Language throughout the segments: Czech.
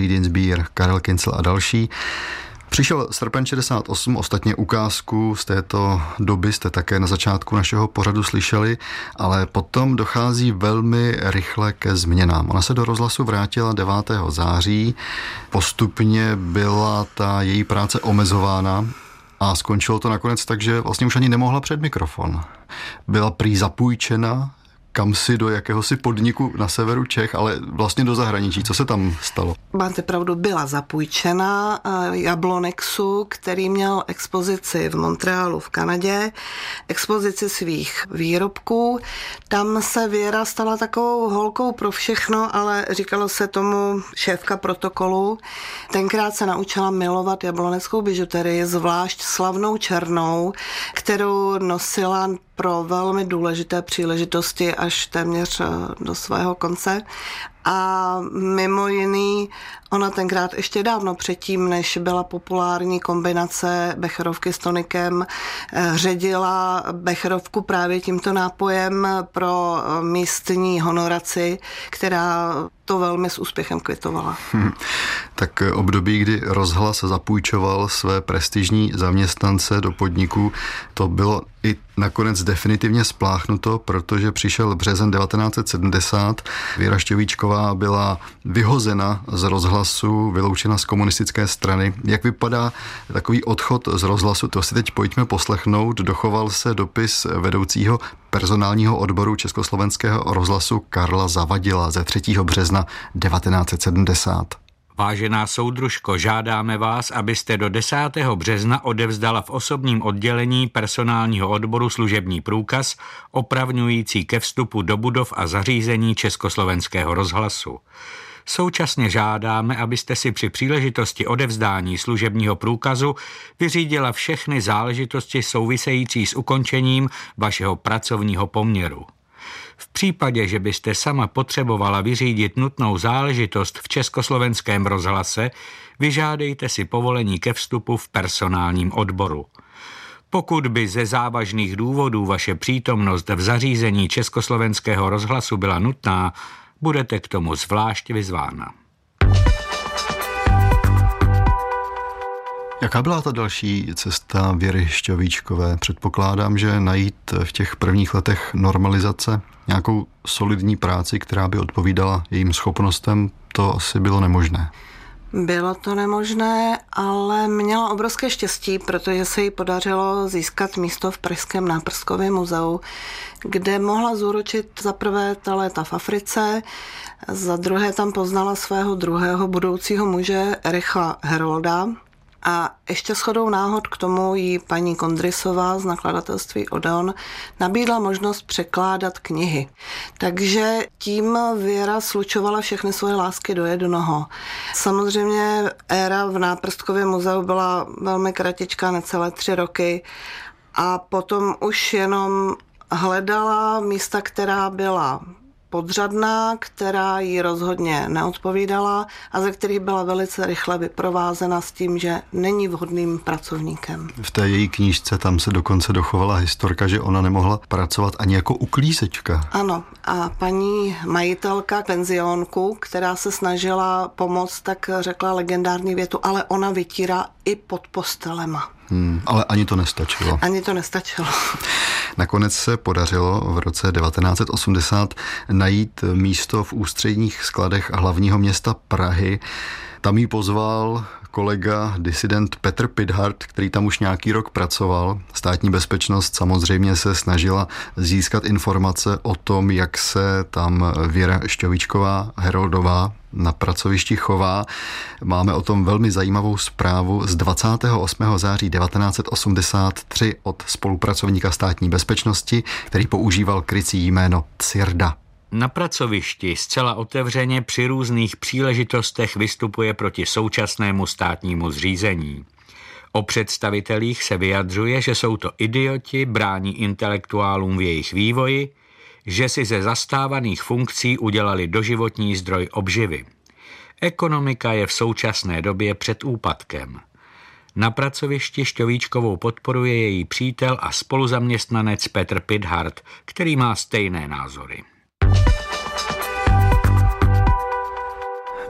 Jiří Dienstbier, Karel Kincl a další. Přišel srpen 68, ostatně ukázku z této doby jste také na začátku našeho pořadu slyšeli, ale potom dochází velmi rychle ke změnám. Ona se do rozhlasu vrátila 9. září, postupně byla ta její práce omezována a skončilo to nakonec tak, že vlastně už ani nemohla před mikrofon. Byla prý zapůjčena kamsi do jakéhosi podniku na severu Čech, ale vlastně do zahraničí. Co se tam stalo? Máte pravdu, byla zapůjčena Jablonexu, který měl expozici v Montrealu v Kanadě, expozici svých výrobků. Tam se Věra stala takovou holkou pro všechno, ale říkalo se tomu šéfka protokolu. Tenkrát se naučila milovat jabloneckou bižuterii, zvlášť slavnou černou, kterou nosila pro velmi důležité příležitosti až téměř do svého konce. A mimo jiný, ona tenkrát ještě dávno předtím, než byla populární kombinace becherovky s tonikem, ředila becherovku právě tímto nápojem pro místní honoraci, která to velmi s úspěchem kvitovala. Tak období, kdy rozhlas zapůjčoval své prestižní zaměstnance do podniku, to bylo i nakonec definitivně spláchnuto, protože přišel březen 1970. Věra Šťovíčková byla vyhozena z rozhlasu, vyloučena z komunistické strany. Jak vypadá takový odchod z rozhlasu? To si teď pojďme poslechnout. Dochoval se dopis vedoucího personálního odboru Československého rozhlasu Karla Zavadila ze 3. března 1970. Vážená soudružko, žádáme vás, abyste do 10. března odevzdala v osobním oddělení personálního odboru služební průkaz opravňující ke vstupu do budov a zařízení Československého rozhlasu. Současně žádáme, abyste si při příležitosti odevzdání služebního průkazu vyřídila všechny záležitosti související s ukončením vašeho pracovního poměru. V případě, že byste sama potřebovala vyřídit nutnou záležitost v Československém rozhlase, vyžádejte si povolení ke vstupu v personálním odboru. Pokud by ze závažných důvodů vaše přítomnost v zařízení Československého rozhlasu byla nutná, budete k tomu zvlášť vyzvána. Jaká byla ta další cesta Věry Šťovíčkové? Předpokládám, že najít v těch prvních letech normalizace nějakou solidní práci, která by odpovídala jejím schopnostem, to asi bylo nemožné. Bylo to nemožné, ale měla obrovské štěstí, protože se jí podařilo získat místo v Pražském náprskovém muzeu, kde mohla zúročit za prvé ta léta v Africe, za druhé tam poznala svého druhého budoucího muže Ericha Herolda. A ještě shodou náhod k tomu jí paní Kondrysová z nakladatelství Odeon nabídla možnost překládat knihy. Takže tím Věra slučovala všechny svoje lásky do jednoho. Samozřejmě éra v Náprstkově muzeu byla velmi kratičká, necelé 3 roky a potom už jenom hledala místa, která byla podřadná, která jí rozhodně neodpovídala a ze kterých byla velice rychle vyprovázena s tím, že není vhodným pracovníkem. V té její knížce tam se dokonce dochovala historka, že ona nemohla pracovat ani jako uklízečka. Ano, a paní majitelka penzionku, která se snažila pomoct, tak řekla legendární větu, ale ona vytírá i pod postelema. Ale ani to nestačilo. Ani to nestačilo. Nakonec se podařilo v roce 1980 najít místo v ústředních skladech hlavního města Prahy. Tam jí pozval kolega, disident Petr Pithart, který tam už nějaký rok pracoval. Státní bezpečnost samozřejmě se snažila získat informace o tom, jak se tam Věra Šťovíčková Heroldová na pracovišti chová. Máme o tom velmi zajímavou zprávu z 28. září 1983 od spolupracovníka státní bezpečnosti, který používal krycí jméno Cirda. Na pracovišti zcela otevřeně při různých příležitostech vystupuje proti současnému státnímu zřízení. O představitelích se vyjadřuje, že jsou to idioti, brání intelektuálům v jejich vývoji, že si ze zastávaných funkcí udělali doživotní zdroj obživy. Ekonomika je v současné době před úpadkem. Na pracovišti Šťovíčkovou podporuje její přítel a spoluzaměstnanec Petr Pithart, který má stejné názory.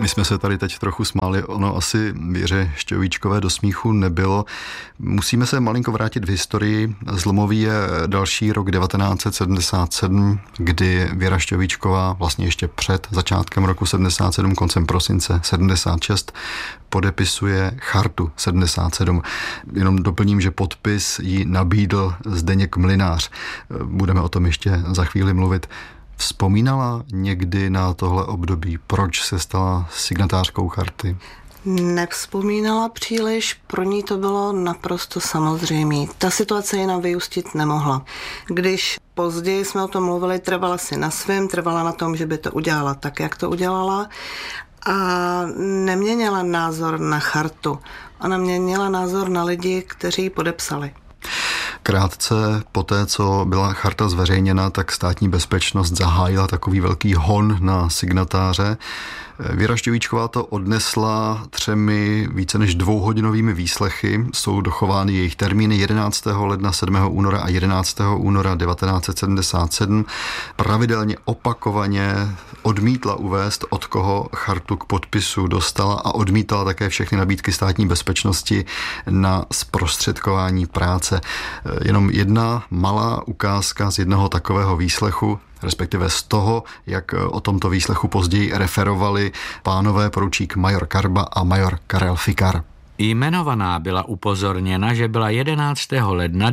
My jsme se tady teď trochu smáli, ono asi Věře Šťovíčkové do smíchu nebylo. Musíme se malinko vrátit v historii. Zlomový je další rok 1977, kdy Věra Šťovíčková vlastně ještě před začátkem roku 77, koncem prosince 76, podepisuje Chartu 77. Jenom doplním, že podpis jí nabídl Zdeněk Mlynář. Budeme o tom ještě za chvíli mluvit. Vzpomínala někdy na tohle období, proč se stala signatářkou charty? Nevzpomínala příliš, pro ní to bylo naprosto samozřejmé. Ta situace jinak vyústit nemohla. Když později jsme o tom mluvili, trvala si na svém, trvala na tom, že by to udělala tak, jak to udělala, a neměnila názor na chartu. Ona měnila názor na lidi, kteří ji podepsali. Krátce poté, co byla charta zveřejněna, tak Státní bezpečnost zahájila takový velký hon na signatáře. Věra Šťovíčková to odnesla 3 více než 2hodinovými výslechy. Jsou dochovány jejich termíny 11. ledna, 7. února a 11. února 1977. Pravidelně opakovaně odmítla uvést, od koho chartu k podpisu dostala, a odmítala také všechny nabídky Státní bezpečnosti na zprostředkování práce. Jenom jedna malá ukázka z jednoho takového výslechu, respektive z toho, jak o tomto výslechu později referovali pánové poručík major Karba a major Karel Fikar. Jmenovaná byla upozorněna, že byla 11. ledna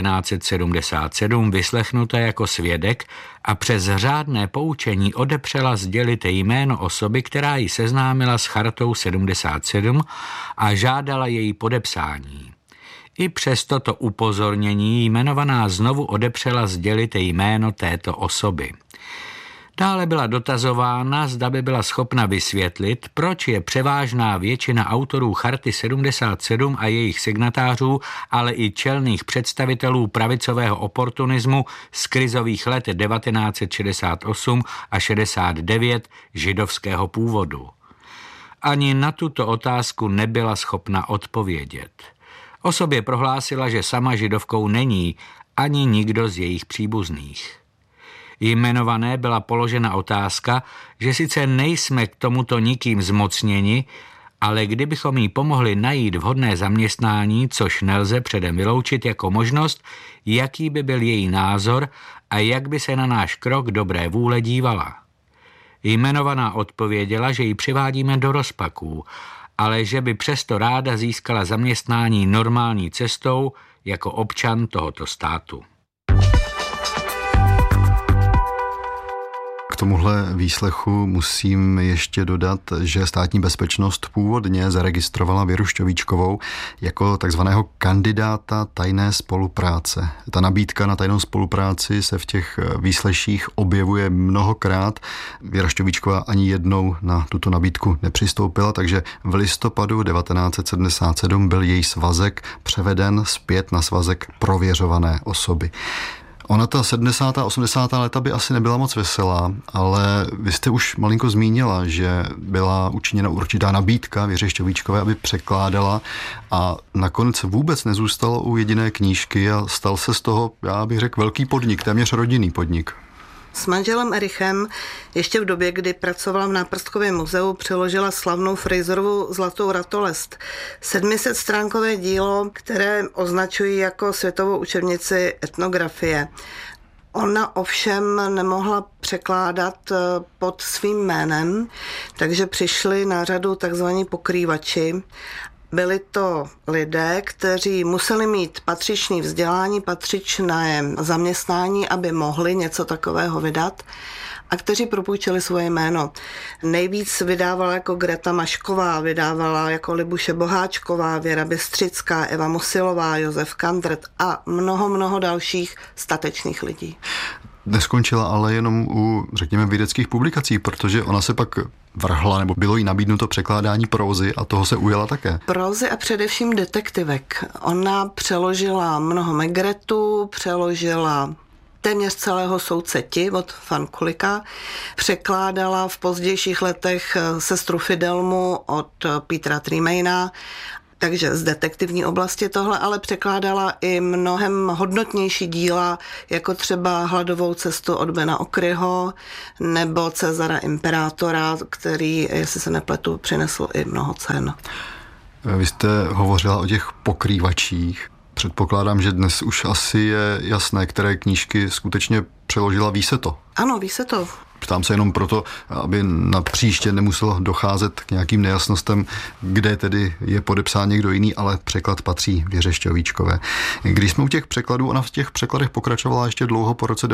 1977 vyslechnuta jako svědek a přes řádné poučení odepřela sdělit jméno osoby, která ji seznámila s chartou 77 a žádala její podepsání. I přes toto upozornění jmenovaná znovu odepřela sdělit jméno této osoby. Dále byla dotazována, zda by byla schopna vysvětlit, proč je převážná většina autorů charty 77 a jejich signatářů, ale i čelných představitelů pravicového oportunismu z krizových let 1968 a 69 židovského původu. Ani na tuto otázku nebyla schopna odpovědět. O sobě prohlásila, že sama židovkou není, ani nikdo z jejich příbuzných. Jmenované byla položena otázka, že sice nejsme k tomuto nikým zmocněni, ale kdybychom jí pomohli najít vhodné zaměstnání, což nelze předem vyloučit jako možnost, jaký by byl její názor a jak by se na náš krok dobré vůle dívala. Jmenovaná odpověděla, že ji přivádíme do rozpaků, ale že by přesto ráda získala zaměstnání normální cestou jako občan tohoto státu. K tomuhle výslechu musím ještě dodat, že Státní bezpečnost původně zaregistrovala Věru Šťovíčkovou jako takzvaného kandidáta tajné spolupráce. Ta nabídka na tajnou spolupráci se v těch výsleších objevuje mnohokrát. Věra Šťovíčková ani jednou na tuto nabídku nepřistoupila, takže v listopadu 1977 byl její svazek převeden zpět na svazek prověřované osoby. Ona ta 70. a 80. léta by asi nebyla moc veselá, ale vy jste už malinko zmínila, že byla učiněna určitá nabídka Věře Šťovíčkové, aby překládala, a nakonec vůbec nezůstalo u jediné knížky a stal se z toho, já bych řekl, velký podnik, téměř rodinný podnik. S manželem Erichem ještě v době, kdy pracovala v Náprskovém muzeu, přeložila slavnou Fraserovu Zlatou ratolest. 700stránkové dílo, které označují jako světovou učebnici etnografie. Ona ovšem nemohla překládat pod svým jménem, takže přišli na řadu takzvaní pokrývači. Byli to lidé, kteří museli mít patřičné vzdělání, patřičné zaměstnání, aby mohli něco takového vydat, a kteří propůjčili svoje jméno. Nejvíc vydávala jako Greta Mašková, vydávala jako Libuše Boháčková, Věra Bystřická, Eva Musilová, Josef Kandrt a mnoho dalších statečných lidí. Neskončila ale jenom u, řekněme, vědeckých publikací, protože ona se pak vrhla, nebo bylo jí nabídnuto překládání prózy a toho se ujala také. Prózy a především detektivek. Ona přeložila mnoho Megretů, přeložila téměř celého Soudce Ti od Van Kulika, překládala v pozdějších letech Sestru Fidelmu od Petra Tremaina. takže z detektivní oblasti tohle, ale překládala i mnohem hodnotnější díla, jako třeba Hladovou cestu od Bena Okryho nebo Cezara Imperátora, který, jestli se nepletu, přinesl i mnoho cen. Vy jste hovořila o těch pokrývačích. Předpokládám, že dnes už asi je jasné, které knížky skutečně přeložila. Ví se to? Ano, ví se to. Ptám se jenom proto, aby na příště nemuselo docházet k nějakým nejasnostem, kde tedy je podepsán někdo jiný, ale překlad patří Věře Šťovíčkové. Když jsme u těch překladů, ona v těch překladech pokračovala ještě dlouho po roce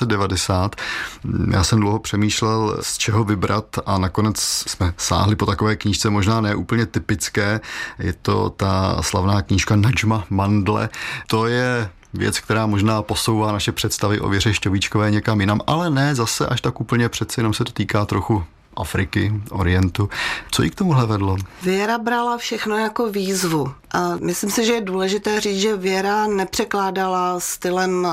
1990. Já jsem dlouho přemýšlel, z čeho vybrat a nakonec jsme sáhli po takové knížce, možná ne úplně typické. Je to ta slavná knížka Nadžma Mandle. To je věc, která možná posouvá naše představy o Věře Šťovíčkové někam jinam, ale ne zase až tak úplně, přeci jenom se to týká trochu Afriky, Orientu. Co jí k tomuhle vedlo? Věra brala všechno jako výzvu. A myslím si, že je důležité říct, že Věra nepřekládala stylem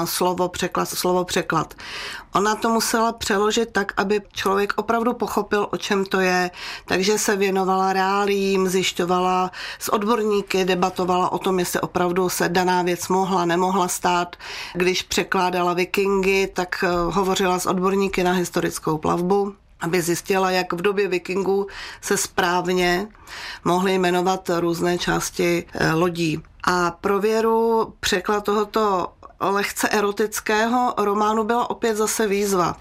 slovo překlad. Ona to musela přeložit tak, aby člověk opravdu pochopil, o čem to je, takže se věnovala reáliím, zjišťovala s odborníky, debatovala o tom, jestli opravdu se daná věc mohla, nemohla stát. Když překládala Vikingy, tak hovořila s odborníky na historickou plavbu, aby zjistila, jak v době Vikingů se správně mohly jmenovat různé části lodí. A pro Věru překlad tohoto lehce erotického románu byla opět zase výzva.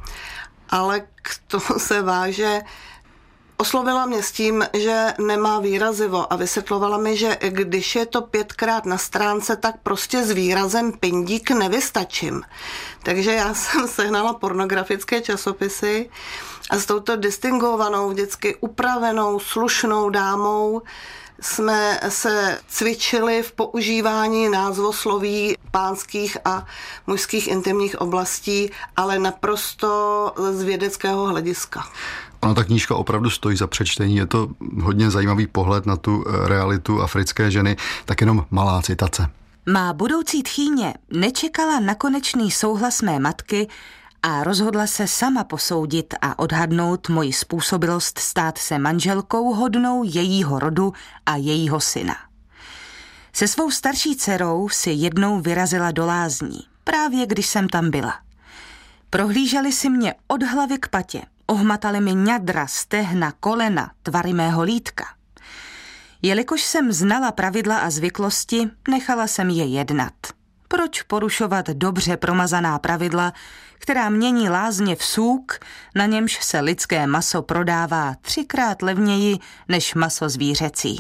Ale k tomu se váže, oslovila mě s tím, že nemá výrazivo a vysvětlovala mi, že když je to 5krát na stránce, tak prostě s výrazem pindík nevystačím. Takže já jsem sehnala pornografické časopisy a s touto distingovanou, vždycky upravenou, slušnou dámou jsme se cvičili v používání názvosloví pánských a mužských intimních oblastí, ale naprosto z vědeckého hlediska. Ona ta knížka opravdu stojí za přečtení, je to hodně zajímavý pohled na tu realitu africké ženy, tak jenom malá citace. Má budoucí tchýně nečekala na konečný souhlas mé matky a rozhodla se sama posoudit a odhadnout moji způsobilost stát se manželkou hodnou jejího rodu a jejího syna. Se svou starší dcerou si jednou vyrazila do lázní, právě když jsem tam byla. Prohlíželi si mě od hlavy k patě, ohmatali mi ňadra, stehna, kolena, tvary mého lítka. Jelikož jsem znala pravidla a zvyklosti, nechala jsem je jednat. Proč porušovat dobře promazaná pravidla, která mění lázně v sůk, na němž se lidské maso prodává 3krát levněji než maso zvířecí?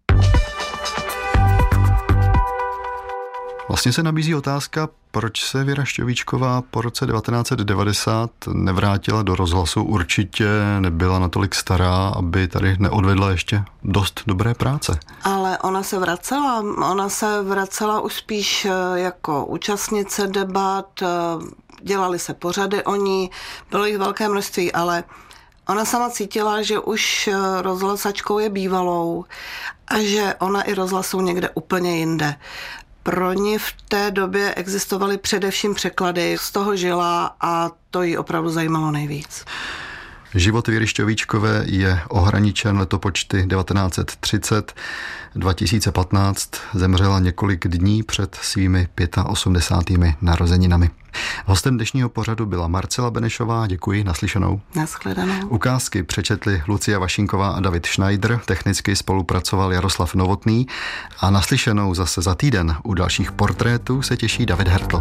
Vlastně se nabízí otázka, proč se Věra Šťovíčková po roce 1990 nevrátila do rozhlasu. Určitě nebyla natolik stará, aby tady neodvedla ještě dost dobré práce. Ale ona se vracela už spíš jako účastnice debat, dělaly se pořady o ní, bylo jich velké množství, ale ona sama cítila, že už rozhlasačkou je bývalou a že ona i rozhlasou někde úplně jinde. Pro ní v té době existovaly především překlady, z toho žila a to jí opravdu zajímalo nejvíc. Život Věry Šťovíčkové je ohraničen letopočty 1930. 2015 zemřela několik dní před svými 85. narozeninami. Hostem dnešního pořadu byla Marcela Benešová, děkuji, naslyšenou. Nashledanou. Ukázky přečetli Lucia Vašinková a David Schneider, technicky spolupracoval Jaroslav Novotný a naslyšenou zase za týden u dalších portrétů se těší David Hertl.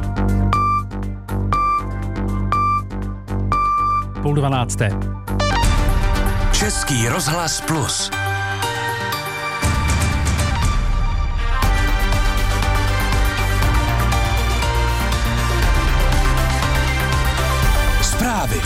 11:30. Český rozhlas Plus. Zprávy.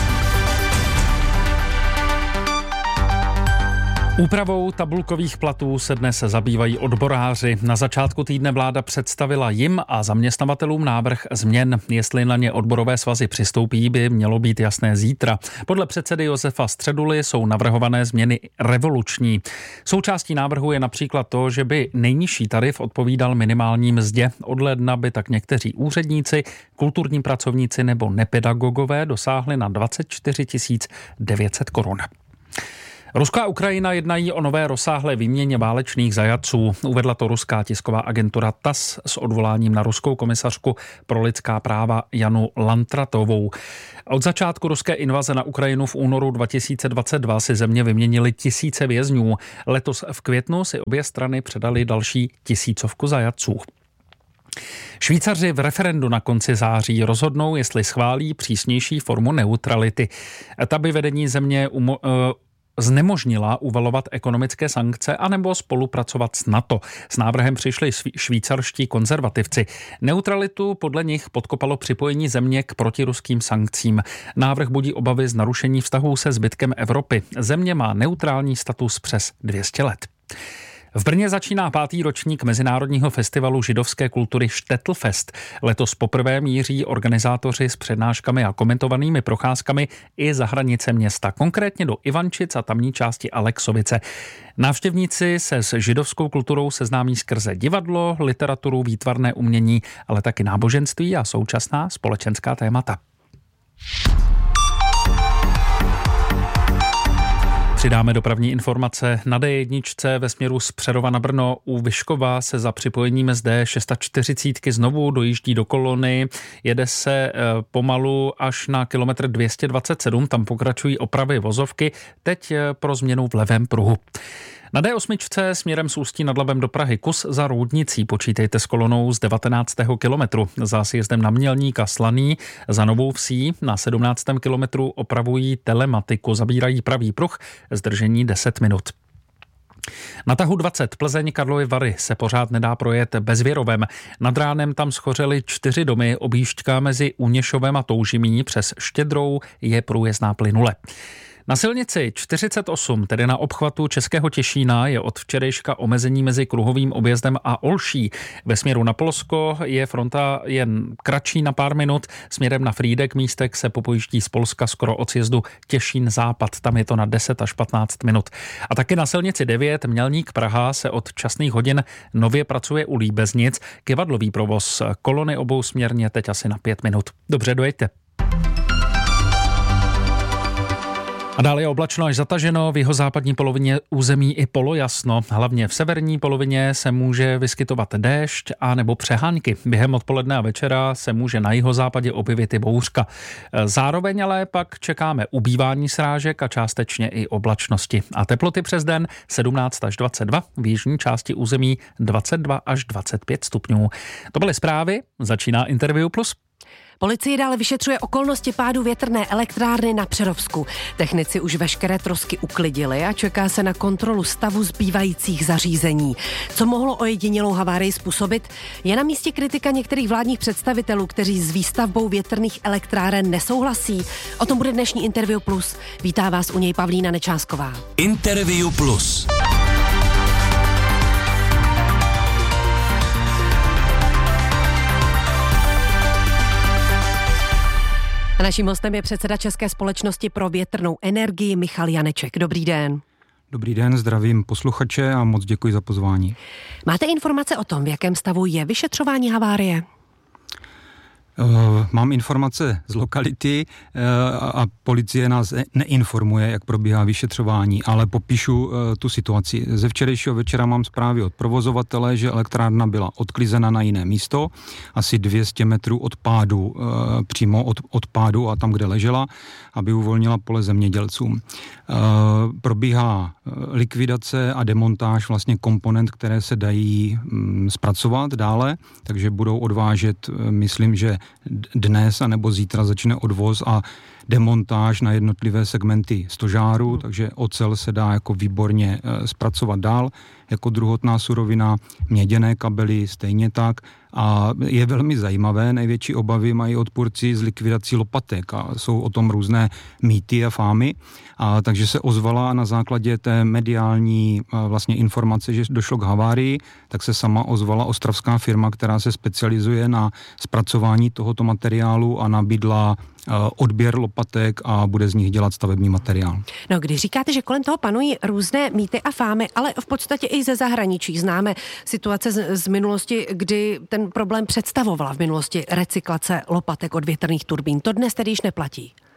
Úpravou tabulkových platů se dnes zabývají odboráři. Na začátku týdne vláda představila jim a zaměstnavatelům návrh změn. Jestli na ně odborové svazy přistoupí, by mělo být jasné zítra. Podle předsedy Josefa Středuly jsou navrhované změny revoluční. Součástí návrhu je například to, že by nejnižší tarif odpovídal minimální mzdě. Od ledna by tak někteří úředníci, kulturní pracovníci nebo nepedagogové dosáhli na 24 900 korun. Rusko a Ukrajina jednají o nové rozsáhlé výměně válečných zajatců. Uvedla to ruská tisková agentura TASS s odvoláním na ruskou komisařku pro lidská práva Janu Lantratovou. Od začátku ruské invaze na Ukrajinu v únoru 2022 si země vyměnily tisíce vězňů. Letos v květnu si obě strany předali další 1000 zajatců. Švýcaři v referendu na konci září rozhodnou, jestli schválí přísnější formu neutrality. Ta by vedení země znemožnila uvalovat ekonomické sankce anebo spolupracovat s NATO. S návrhem přišli švýcarští konzervativci. Neutralitu podle nich podkopalo připojení země k protiruským sankcím. Návrh budí obavy z narušení vztahů se zbytkem Evropy. Země má neutrální status přes 200 let. V Brně začíná 5. ročník Mezinárodního festivalu židovské kultury Štetl-fest. Letos poprvé míří organizátoři s přednáškami a komentovanými procházkami i za hranice města, konkrétně do Ivančic a tamní části Alexovice. Návštěvníci se s židovskou kulturou seznámí skrze divadlo, literaturu, výtvarné umění, ale taky náboženství a současná společenská témata. Přidáme dopravní informace. Na D1 ve směru z Přerova na Brno u Vyškova se za připojením z D640 znovu dojíždí do kolony. Jede se pomalu až na kilometr 227, tam pokračují opravy vozovky, teď pro změnu v levém pruhu. Na D8 směrem z Ústí nad Labem do Prahy kus za Roudnicí počítejte s kolonou z 19. kilometru. Za sjezdem na Mělník a Slaný za Novou Vsí na 17. kilometru opravují telematiku, zabírají pravý pruh, zdržení 10 minut. Na tahu 20 Plzeň Karlovy Vary se pořád nedá projet Bezvěrovem. Nad ránem tam schořely 4 domy, objížďka mezi Uněšovem a Toužimí přes Štědrou je průjezdná plynule. Na silnici 48, tedy na obchvatu Českého Těšína, je od včerejška omezení mezi kruhovým objezdem a Olší. Ve směru na Polsko je fronta jen kratší na pár minut. Směrem na Frýdek místek se popojíždí z Polska skoro od sjezdu Těšín západ. Tam je to na 10 až 15 minut. A taky na silnici 9 Mělník Praha se od časných hodin nově pracuje u Líbeznic. Kivadlový provoz kolony obousměrně teď asi na 5 minut. Dobře, dojďte. A dále je oblačno až zataženo, v jihozápadní polovině území i polojasno. Hlavně v severní polovině se může vyskytovat déšť a nebo přehánky. Během odpoledne a večera se může na jihozápadě objevit i bouřka. Zároveň ale pak čekáme ubývání srážek a částečně i oblačnosti. A teploty přes den 17 až 22, v jižní části území 22 až 25 stupňů. To byly zprávy, začíná Interview Plus. Policie dále vyšetřuje okolnosti pádu větrné elektrárny na Přerovsku. Technici už veškeré trosky uklidili a čeká se na kontrolu stavu zbývajících zařízení. Co mohlo ojedinělou havárii způsobit? Je na místě kritika některých vládních představitelů, kteří s výstavbou větrných elektráren nesouhlasí. O tom bude dnešní Interview Plus. Vítá vás u něj Pavlína Nečásková. Interview Plus. A naším hostem je předseda České společnosti pro větrnou energii Michal Janeček. Dobrý den. Dobrý den, zdravím posluchače a moc děkuji za pozvání. Máte informace o tom, v jakém stavu je vyšetřování havárie? Mám informace z lokality a policie nás neinformuje, jak probíhá vyšetřování, ale popíšu tu situaci. Ze včerejšího večera mám zprávy od provozovatele, že elektrárna byla odklizena na jiné místo, asi 200 metrů od pádu, přímo od pádu a tam, kde ležela, aby uvolnila pole zemědělcům. Probíhá likvidace a demontáž vlastně komponent, které se dají zpracovat dále, takže budou odvážet, myslím, že dnes a nebo zítra začne odvoz a demontáž na jednotlivé segmenty stožáru, takže ocel se dá jako výborně zpracovat dál, jako druhotná surovina, měděné kabely stejně tak. A je velmi zajímavé, největší obavy mají odpůrci z likvidací lopatek a jsou o tom různé mýty a fámy. A takže se ozvala na základě té mediální vlastně informace, že došlo k havárii, tak se sama ozvala ostravská firma, která se specializuje na zpracování tohoto materiálu a nabídla odběr lopatek a bude z nich dělat stavební materiál. No, když říkáte, že kolem toho panují různé mýty a fámy, ale v podstatě i ze zahraničí známe situace z minulosti, kdy ten problém představovala v minulosti recyklace lopatek od větrných turbín. To dnes tedy již neplatí.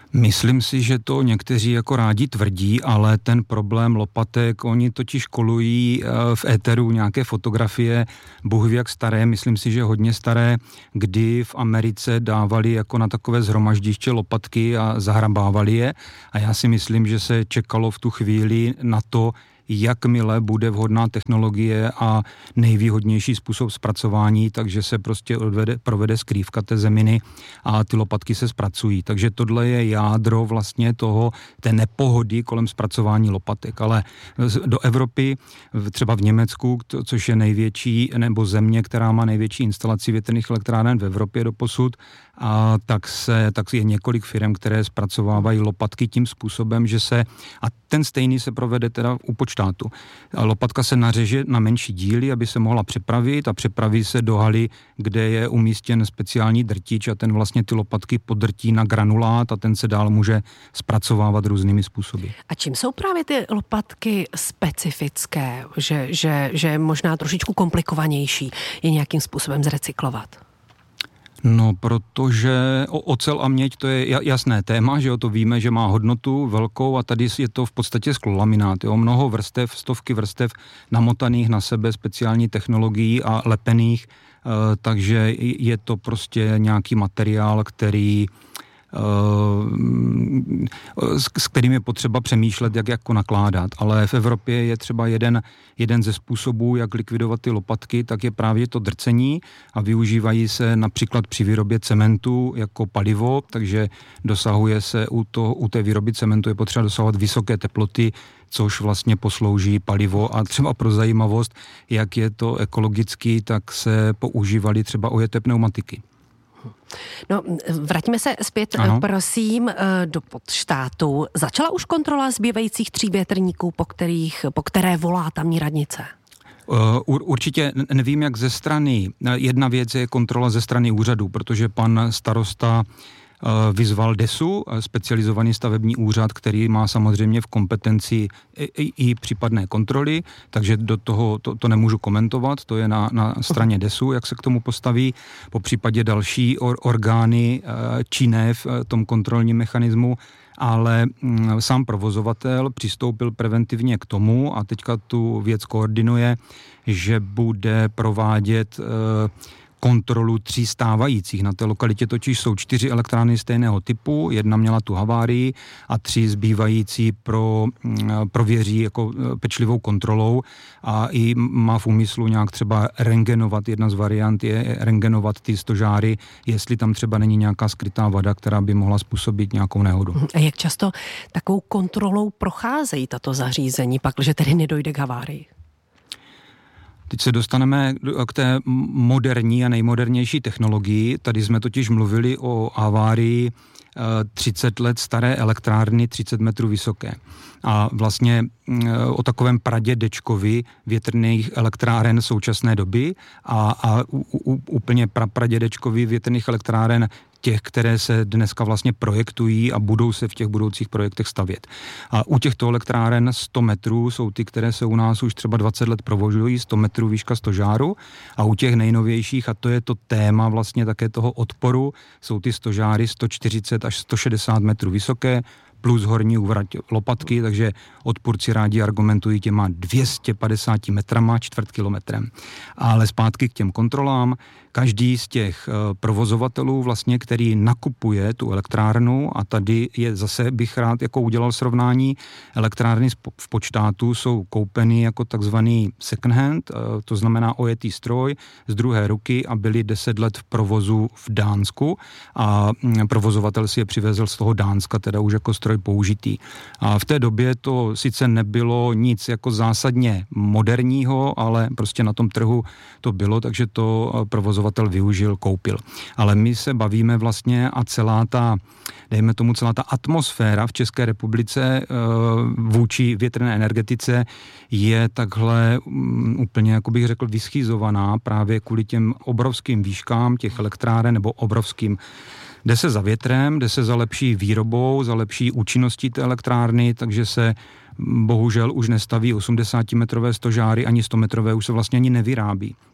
Myslím si, že to někteří jako rádi tvrdí, ale ten problém lopatek, oni totiž kolují v éteru nějaké fotografie, Bůh ví jak staré, myslím si, že hodně staré, kdy v Americe dávali jako na takové shromaždiště lopatky a zahrabávali je a já si myslím, že se čekalo v tu chvíli na to, jakmile bude vhodná technologie a nejvýhodnější způsob zpracování, takže se prostě provede skrývka té zeminy a ty lopatky se zpracují. Takže tohle je jádro vlastně té nepohody kolem zpracování lopatek. Ale do Evropy, třeba v Německu, což je největší, nebo země, která má největší instalaci větrných elektráren v Evropě doposud, a tak je několik firm, které zpracovávají lopatky tím způsobem, že a ten stejný se provede teda u počtátu. Lopatka se nařeže na menší díly, aby se mohla přepravit a přepraví se do haly, kde je umístěn speciální drtič a ten vlastně ty lopatky podrtí na granulát a ten se dál může zpracovávat různými způsoby. A čím jsou právě ty lopatky specifické, že možná trošičku komplikovanější je nějakým způsobem zrecyklovat? No, protože ocel a měď to je jasné téma, že jo, to víme, že má hodnotu velkou a tady je to v podstatě sklolaminát, jo, mnoho vrstev, stovky vrstev namotaných na sebe speciální technologií a lepených, takže je to prostě nějaký materiál, s kterým je potřeba přemýšlet, jak jako nakládat. Ale v Evropě je třeba jeden ze způsobů, jak likvidovat ty lopatky, tak je právě to drcení a využívají se například při výrobě cementu jako palivo, takže dosahuje se u té výroby cementu je potřeba dosahovat vysoké teploty, což vlastně poslouží palivo a třeba pro zajímavost, jak je to ekologický, tak se používaly třeba ojeté pneumatiky. No, vraťme se zpět, prosím, do Podštátu. Začala už kontrola zbývajících 3 větrníků, po které volá tamní radnice? Určitě nevím, jak ze strany. Jedna věc je kontrola ze strany úřadu, protože pan starosta vyzval DESu, specializovaný stavební úřad, který má samozřejmě v kompetenci i případné kontroly, takže do toho to nemůžu komentovat, to je na straně DESu, jak se k tomu postaví, po případě další orgány činné v tom kontrolním mechanismu, ale sám provozovatel přistoupil preventivně k tomu a teďka tu věc koordinuje, že bude provádět kontrolu 3 stávajících. Na té lokalitě totiž jsou 4 elektrárny stejného typu, jedna měla tu havárii a 3 zbývající prověří jako pečlivou kontrolou a i má v úmyslu nějak třeba rentgenovat, jedna z variant je rentgenovat ty stožáry, jestli tam třeba není nějaká skrytá vada, která by mohla způsobit nějakou nehodu. A jak často takovou kontrolou procházejí tato zařízení, pakliže tedy nedojde k havárii? Teď se dostaneme k té moderní a nejmodernější technologii. Tady jsme totiž mluvili o havárii 30 let staré elektrárny, 30 metrů vysoké. A vlastně o takovém pradědečkovi větrných elektráren současné doby a úplně pradědečkovi větrných elektráren těch, které se dneska vlastně projektují a budou se v těch budoucích projektech stavět. A u těchto elektráren 100 metrů jsou ty, které se u nás už třeba 20 let provozují, 100 metrů výška stožáru a u těch nejnovějších, a to je to téma vlastně také toho odporu, jsou ty stožáry 140 až 160 metrů vysoké, plus horní úvrať lopatky, takže odpůrci rádi argumentují těma 250 metrama, čtvrt kilometrem. Ale zpátky k těm kontrolám. Každý z těch provozovatelů vlastně, který nakupuje tu elektrárnu, a tady je zase bych rád jako udělal srovnání, elektrárny v Podštátu jsou koupeny jako takzvaný second hand, to znamená ojetý stroj z druhé ruky a byly 10 let v provozu v Dánsku a provozovatel si je přivezl z toho Dánska, teda už jako stroj použitý. A v té době to sice nebylo nic jako zásadně moderního, ale prostě na tom trhu to bylo, takže to provozovatel využil, koupil. Ale my se bavíme vlastně a celá ta atmosféra v České republice vůči větrné energetice je takhle úplně, jako bych řekl, vyschýzovaná právě kvůli těm obrovským výškám těch elektráren nebo obrovským. Jde se za větrem, jde se za lepší výrobou, za lepší účinností té elektrárny, takže se bohužel už nestaví 80-metrové stožáry, ani 100-metrové už se vlastně ani nevyrábí.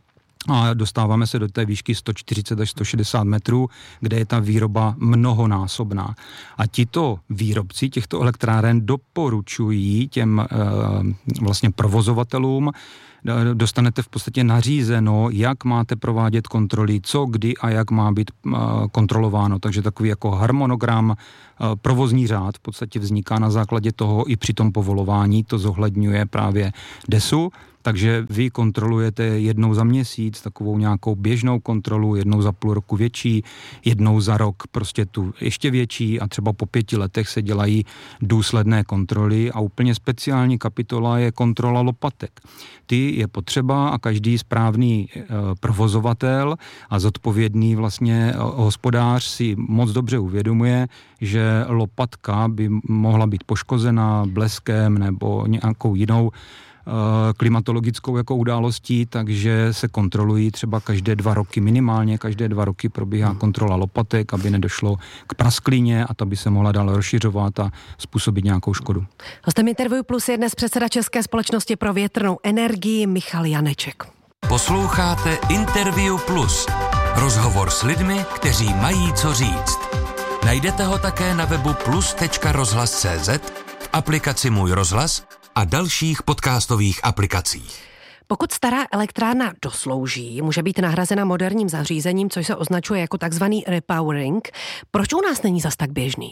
a dostáváme se do té výšky 140 až 160 metrů, kde je ta výroba mnohonásobná. A tito výrobci těchto elektráren doporučují těm vlastně provozovatelům, dostanete v podstatě nařízeno, jak máte provádět kontroly, co, kdy a jak má být kontrolováno. Takže takový jako harmonogram, provozní řád v podstatě vzniká na základě toho i při tom povolování, to zohledňuje právě DESÚ. Takže vy kontrolujete jednou za měsíc takovou nějakou běžnou kontrolu, jednou za půl roku větší, jednou za rok prostě tu ještě větší a třeba po 5 letech se dělají důsledné kontroly a úplně speciální kapitola je kontrola lopatek. Ty je potřeba a každý správný provozovatel a zodpovědný vlastně hospodář si moc dobře uvědomuje, že lopatka by mohla být poškozena bleskem nebo nějakou jinou klimatologickou jako událostí, takže se kontrolují třeba každé 2 roky, minimálně každé 2 roky probíhá kontrola lopatek, aby nedošlo k prasklině a ta by se mohla dál rozšiřovat a způsobit nějakou škodu. Hostem Interview Plus je dnes předseda České společnosti pro větrnou energii Michal Janeček. Posloucháte Interview Plus. Rozhovor s lidmi, kteří mají co říct. Najdete ho také na webu plus.rozhlas.cz, v aplikaci Můj rozhlas a dalších podcastových aplikacích. Pokud stará elektrárna doslouží, může být nahrazena moderním zařízením, což se označuje jako takzvaný repowering. Proč u nás není zas tak běžný?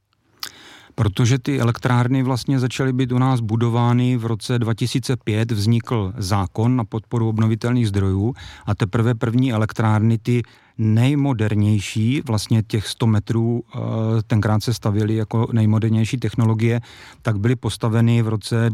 Protože ty elektrárny vlastně začaly být u nás budovány v roce 2005, vznikl zákon na podporu obnovitelných zdrojů a teprve první elektrárny, ty nejmodernější, vlastně těch 100 metrů tenkrát se stavěly jako nejmodernější technologie, tak byly postaveny v roce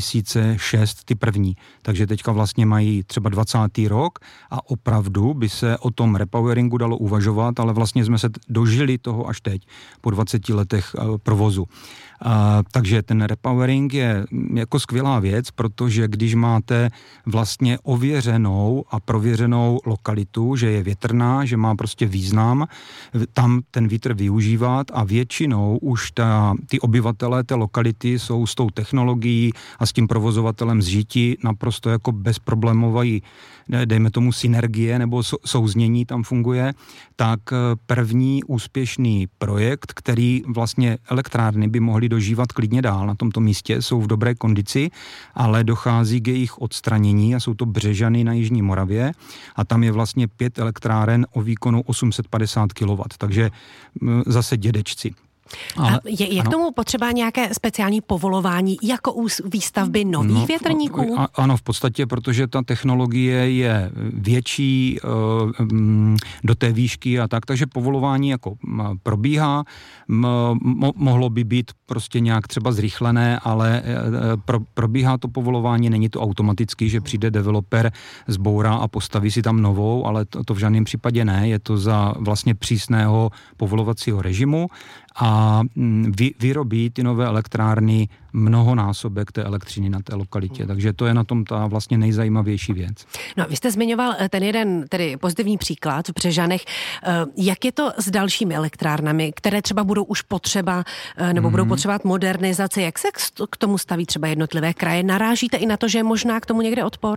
2006 ty první. Takže teďka vlastně mají třeba 20. rok a opravdu by se o tom repoweringu dalo uvažovat, ale vlastně jsme se dožili toho až teď, po 20 letech provozu. Takže ten repowering je jako skvělá věc, protože když máte vlastně ověřenou a prověřenou lokalitu, že je větrná, že má prostě význam, tam ten vítr využívat a většinou už ty obyvatelé té lokality jsou s tou technologií a s tím provozovatelem zžití naprosto jako bezproblémový, dejme tomu synergie nebo souznění tam funguje, tak první úspěšný projekt, který vlastně elektrárny by mohly dožívat klidně dál na tomto místě, jsou v dobré kondici, ale dochází k jejich odstranění a jsou to Břežany na Jižní Moravě a tam je vlastně 5 elektráren o výkonu 850 kW, takže zase dědečci. Ale, je k tomu potřeba nějaké speciální povolování jako u výstavby nových větrníků? Ano, v podstatě, protože ta technologie je větší do té výšky a tak, takže povolování jako probíhá, mohlo by být prostě nějak třeba zrychlené, ale probíhá to povolování, není to automaticky, že přijde developer, zbourá a postaví si tam novou, ale to v žádném případě ne, je to za vlastně přísného povolovacího režimu a vyrobí ty nové elektrárny mnohonásobek té elektřiny na té lokalitě. Takže to je na tom ta vlastně nejzajímavější věc. No, vy jste zmiňoval ten jeden tedy pozitivní příklad v Břežanech. Jak je to s dalšími elektrárnami, které třeba budou už potřeba nebo budou potřebovat modernizaci? Jak se k tomu staví třeba jednotlivé kraje? Narážíte i na to, že je možná k tomu někde odpor?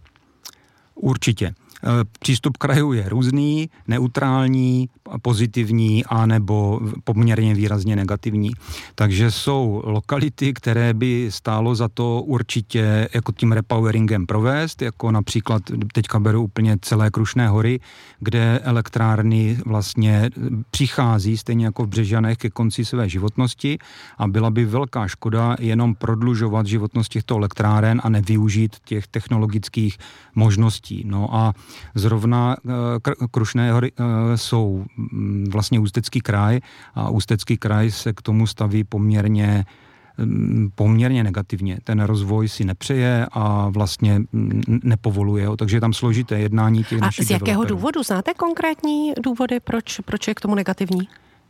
Určitě. Přístup krajů je různý, neutrální, pozitivní a nebo poměrně výrazně negativní. Takže jsou lokality, které by stálo za to určitě jako tím repoweringem provést, jako například teďka beru úplně celé Krušné hory, kde elektrárny vlastně přichází stejně jako v Břežanech ke konci své životnosti a byla by velká škoda jenom prodlužovat životnost těchto elektráren a nevyužít těch technologických možností. No a zrovna Krušné hory jsou vlastně Ústecký kraj a Ústecký kraj se k tomu staví poměrně negativně. Ten rozvoj si nepřeje a vlastně nepovoluje ho, takže je tam složité jednání těch našich developerů. A z jakého důvodu? Znáte konkrétní důvody, proč je k tomu negativní?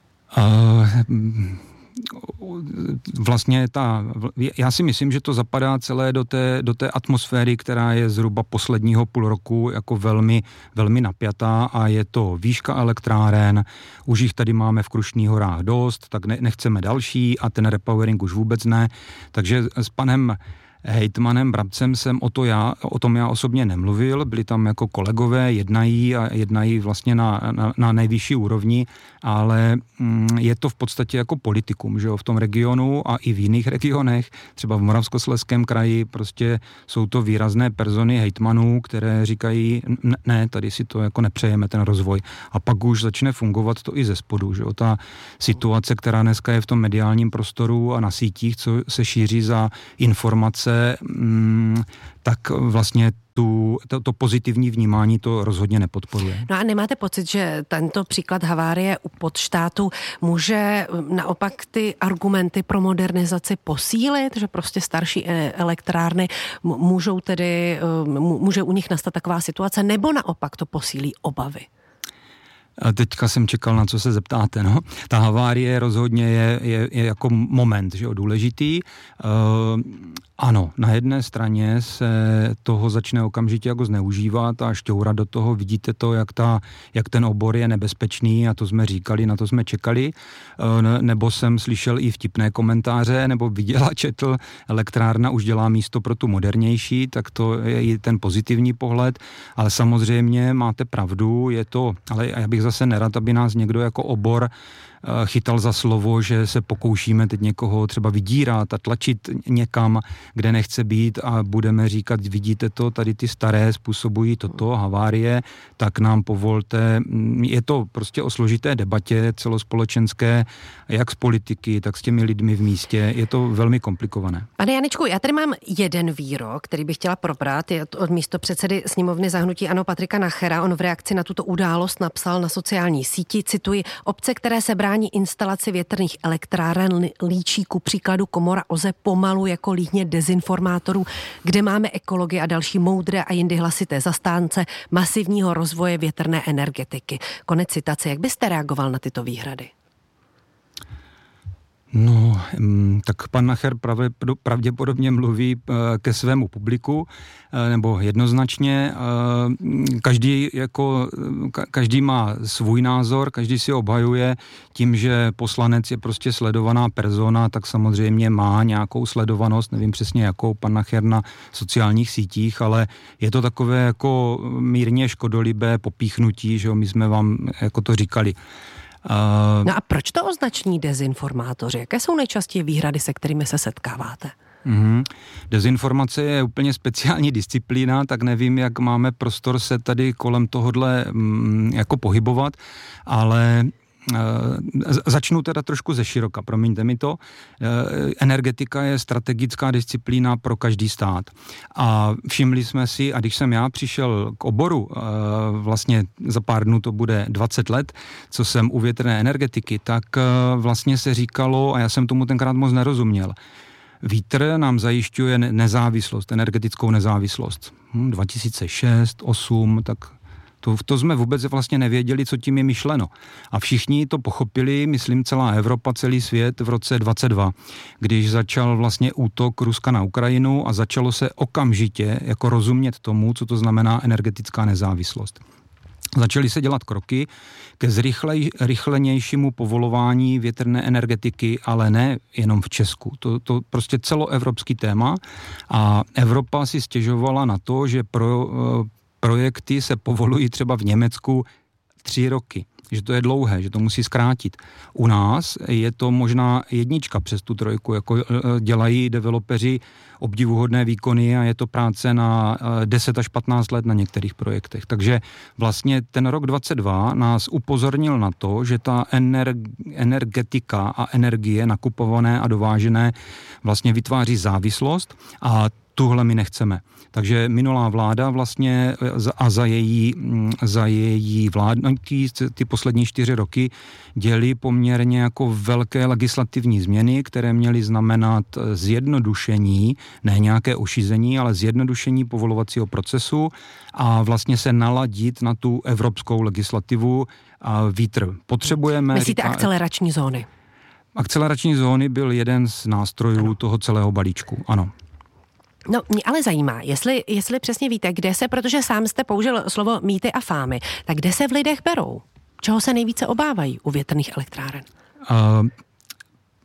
Vlastně já si myslím, že to zapadá celé do té atmosféry, která je zhruba posledního půl roku jako velmi, velmi napjatá a je to výška elektráren, už jich tady máme v Krušných horách dost, tak nechceme další a ten repowering už vůbec ne, takže s panem hejtmanem Brabcem jsem o tom já osobně nemluvil, byli tam jako kolegové, jednají vlastně na nejvyšší úrovni, ale je to v podstatě jako politikum, že jo, v tom regionu a i v jiných regionech, třeba v Moravskoslezském kraji, prostě jsou to výrazné persony hejtmanů, které říkají, ne, tady si to jako nepřejeme, ten rozvoj. A pak už začne fungovat to i ze spodu, že jo, ta situace, která dneska je v tom mediálním prostoru a na sítích, co se šíří za informace, tak vlastně to pozitivní vnímání to rozhodně nepodporuje. No a nemáte pocit, že tento příklad havárie u Podštátu může naopak ty argumenty pro modernizaci posílit, že prostě starší elektrárny může u nich nastat taková situace, nebo naopak to posílí obavy? A teďka jsem čekal, na co se zeptáte. No. Ta havárie rozhodně je jako moment, že jo, důležitý. Ano, na jedné straně se toho začne okamžitě jako zneužívat a šťourat do toho. Vidíte to, jak ten obor je nebezpečný, a to jsme říkali, na to jsme čekali. Nebo jsem slyšel i vtipné komentáře, nebo viděl a četl, elektrárna už dělá místo pro tu modernější, tak to je i ten pozitivní pohled. Ale samozřejmě máte pravdu, je to, ale já bych zase nerad, aby nás někdo jako obor chytal za slovo, že se pokoušíme teď někoho třeba vydírat a tlačit někam, kde nechce být, a budeme říkat, vidíte to, tady ty staré způsobují toto, havárie, tak nám povolte. Je to prostě o složité debatě celospolečenské, jak s politiky, tak s těmi lidmi v místě. Je to velmi komplikované. Pane Janečku, já tady mám jeden výrok, který bych chtěla probrat, je od místopředsedy sněmovny za hnutí ANO Patrika Nachera. On v reakci na tuto událost napsal na sociální síti, cituji, obce, které se brání instalaci větrných elektráren, líčí ku příkladu Komora OZE pomalu jako líhně dezinformátorů, kde máme ekology a další moudré a jindy hlasité zastánce masivního rozvoje větrné energetiky. Konec citace. Jak byste reagoval na tyto výhrady? No, tak pan Nacher pravděpodobně mluví ke svému publiku, nebo jednoznačně. Každý má svůj názor, každý si obhajuje tím, že poslanec je prostě sledovaná persona, tak samozřejmě má nějakou sledovanost, nevím přesně jakou, pan Nacher na sociálních sítích, ale je to takové jako mírně škodolibé popíchnutí, že jo, my jsme vám jako to říkali. No a proč to označení dezinformátoři? Jaké jsou nejčastěji výhrady, se kterými se setkáváte? Dezinformace je úplně speciální disciplína, tak nevím, jak máme prostor se tady kolem tohodle jako pohybovat, ale začnu teda trošku ze široka, promiňte mi to. Energetika je strategická disciplína pro každý stát. A všimli jsme si, a když jsem já přišel k oboru, vlastně za pár dnů to bude 20 let, co jsem u větrné energetiky, tak vlastně se říkalo, a já jsem tomu tenkrát moc nerozuměl, vítr nám zajišťuje nezávislost, energetickou nezávislost. 2006, 2008, tak to jsme vůbec vlastně nevěděli, co tím je myšleno. A všichni to pochopili, myslím celá Evropa, celý svět v roce 2022, když začal vlastně útok Ruska na Ukrajinu a začalo se okamžitě jako rozumět tomu, co to znamená energetická nezávislost. Začaly se dělat kroky ke zrychlenějšímu povolování větrné energetiky, ale ne jenom v Česku. To prostě celoevropský téma a Evropa si stěžovala na to, že projekty se povolují třeba v Německu 3 roky, že to je dlouhé, že to musí zkrátit. U nás je to možná 1 přes tu 3, jako dělají developeři obdivuhodné výkony a je to práce na 10 až 15 let na některých projektech. Takže vlastně ten rok 2022 nás upozornil na to, že ta energetika a energie nakupované a dovážené vlastně vytváří závislost a tuhle my nechceme. Takže minulá vláda vlastně a za její vládnutí ty poslední 4 roky děly poměrně jako velké legislativní změny, které měly znamenat zjednodušení, ne nějaké ošizení, ale zjednodušení povolovacího procesu a vlastně se naladit na tu evropskou legislativu a vítr. Potřebujeme... Myslíte akcelerační zóny? Akcelerační zóny byl jeden z nástrojů toho celého balíčku, ano. No, mě ale zajímá, jestli přesně víte, kde se, protože sám jste použil slovo mýty a fámy, tak kde se v lidech berou? Čeho se nejvíce obávají u větrných elektráren?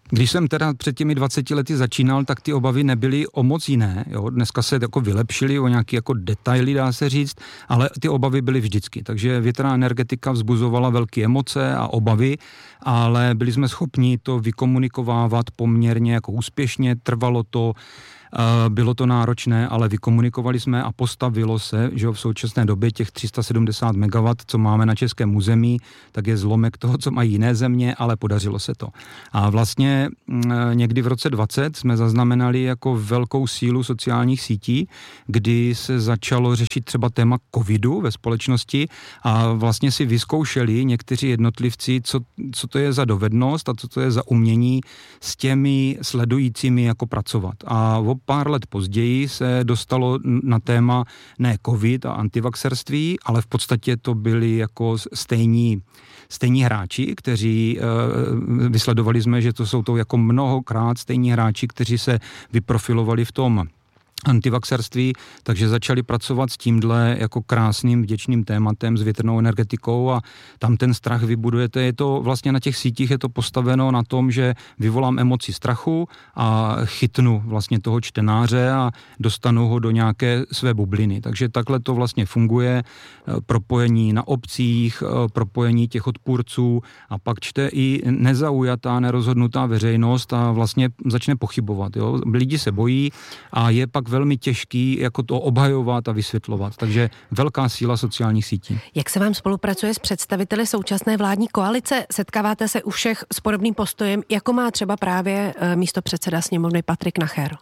Když jsem teda před těmi 20 lety začínal, tak ty obavy nebyly o moc jiné. Jo? Dneska se jako vylepšily o nějaké jako detaily, dá se říct, ale ty obavy byly vždycky. Takže větrná energetika vzbuzovala velké emoce a obavy, ale byli jsme schopni to vykomunikovávat poměrně jako úspěšně, trvalo to, bylo to náročné, ale vykomunikovali jsme a postavilo se, že v současné době těch 370 MW, co máme na českém území, tak je zlomek toho, co mají jiné země, ale podařilo se to. A vlastně někdy v roce 20 jsme zaznamenali jako velkou sílu sociálních sítí, kdy se začalo řešit třeba téma covidu ve společnosti a vlastně si vyzkoušeli někteří jednotlivci, co to je za dovednost a co to je za umění s těmi sledujícími jako pracovat. A o pár let později se dostalo na téma ne covid a antivaxerství, ale v podstatě to byli jako stejní hráči, kteří vysledovali jsme, že to jsou to jako mnohokrát stejní hráči, kteří se vyprofilovali v tom antivaxerství, takže začali pracovat s tímhle jako krásným vděčným tématem s větrnou energetikou a tam ten strach vybudujete. Je to vlastně na těch sítích je to postaveno na tom, že vyvolám emoci strachu a chytnu vlastně toho čtenáře a dostanu ho do nějaké své bubliny. Takže takhle to vlastně funguje. Propojení na obcích, propojení těch odpůrců a pak čte i nezaujatá, nerozhodnutá veřejnost a vlastně začne pochybovat. Jo? Lidi se bojí a je pak velmi těžký jako to obhajovat a vysvětlovat. Takže velká síla sociálních sítí. Jak se vám spolupracuje s představiteli současné vládní koalice? Setkáváte se u všech s podobným postojem, jako má třeba právě místopředseda sněmovny Patrik Nacher?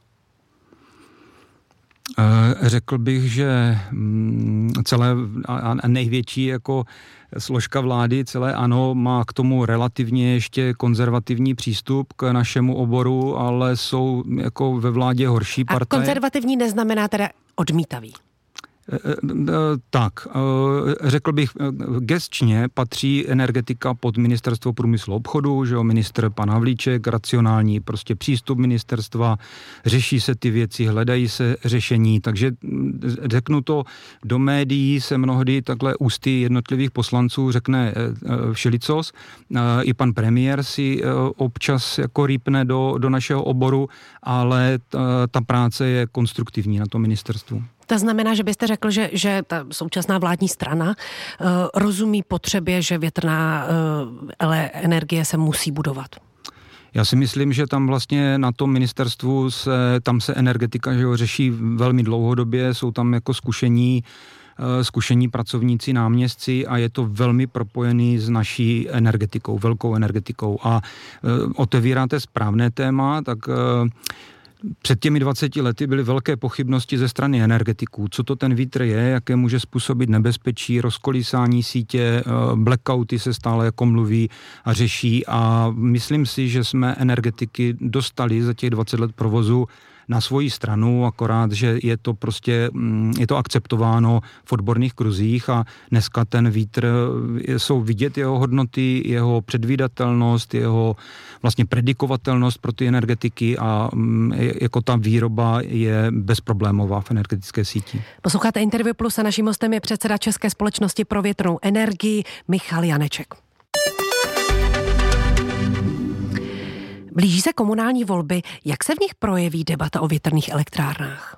Řekl bych, že celé a největší jako složka vlády, celé ANO, má k tomu relativně ještě konzervativní přístup k našemu oboru, ale jsou jako ve vládě horší partaje. A konzervativní neznamená teda odmítavý? Tak, řekl bych, gesčně patří energetika pod ministerstvo průmyslu a obchodu, že jo, ministr pan Havlíček, racionální prostě přístup ministerstva, řeší se ty věci, hledají se řešení, takže řeknu to, do médií se mnohdy takhle ústy jednotlivých poslanců řekne všelicos, i pan premiér si občas jako rýpne do našeho oboru, ale ta práce je konstruktivní na tom ministerstvu. To znamená, že byste řekl, že ta současná vládní strana rozumí potřebě, že větrná energie se musí budovat? Já si myslím, že tam vlastně na tom ministerstvu tam se energetika řeší velmi dlouhodobě, jsou tam jako zkušení pracovníci, náměstci a je to velmi propojený s naší energetikou, velkou energetikou. A otevíráte správné téma, tak před těmi 20 lety byly velké pochybnosti ze strany energetiků. Co to ten vítr je, jaké může způsobit nebezpečí, rozkolísání sítě, blackouty se stále jako mluví a řeší a myslím si, že jsme energetiky dostali za těch 20 let provozu na svoji stranu, akorát, že je to akceptováno v odborných kruzích a dneska ten vítr, jsou vidět jeho hodnoty, jeho předvídatelnost, jeho vlastně predikovatelnost pro ty energetiky a jako ta výroba je bezproblémová v energetické síti. Posloucháte Interview Plus a naším hostem je předseda České společnosti pro větrnou energii Michal Janeček. Blíží se komunální volby. Jak se v nich projeví debata o větrných elektrárnách?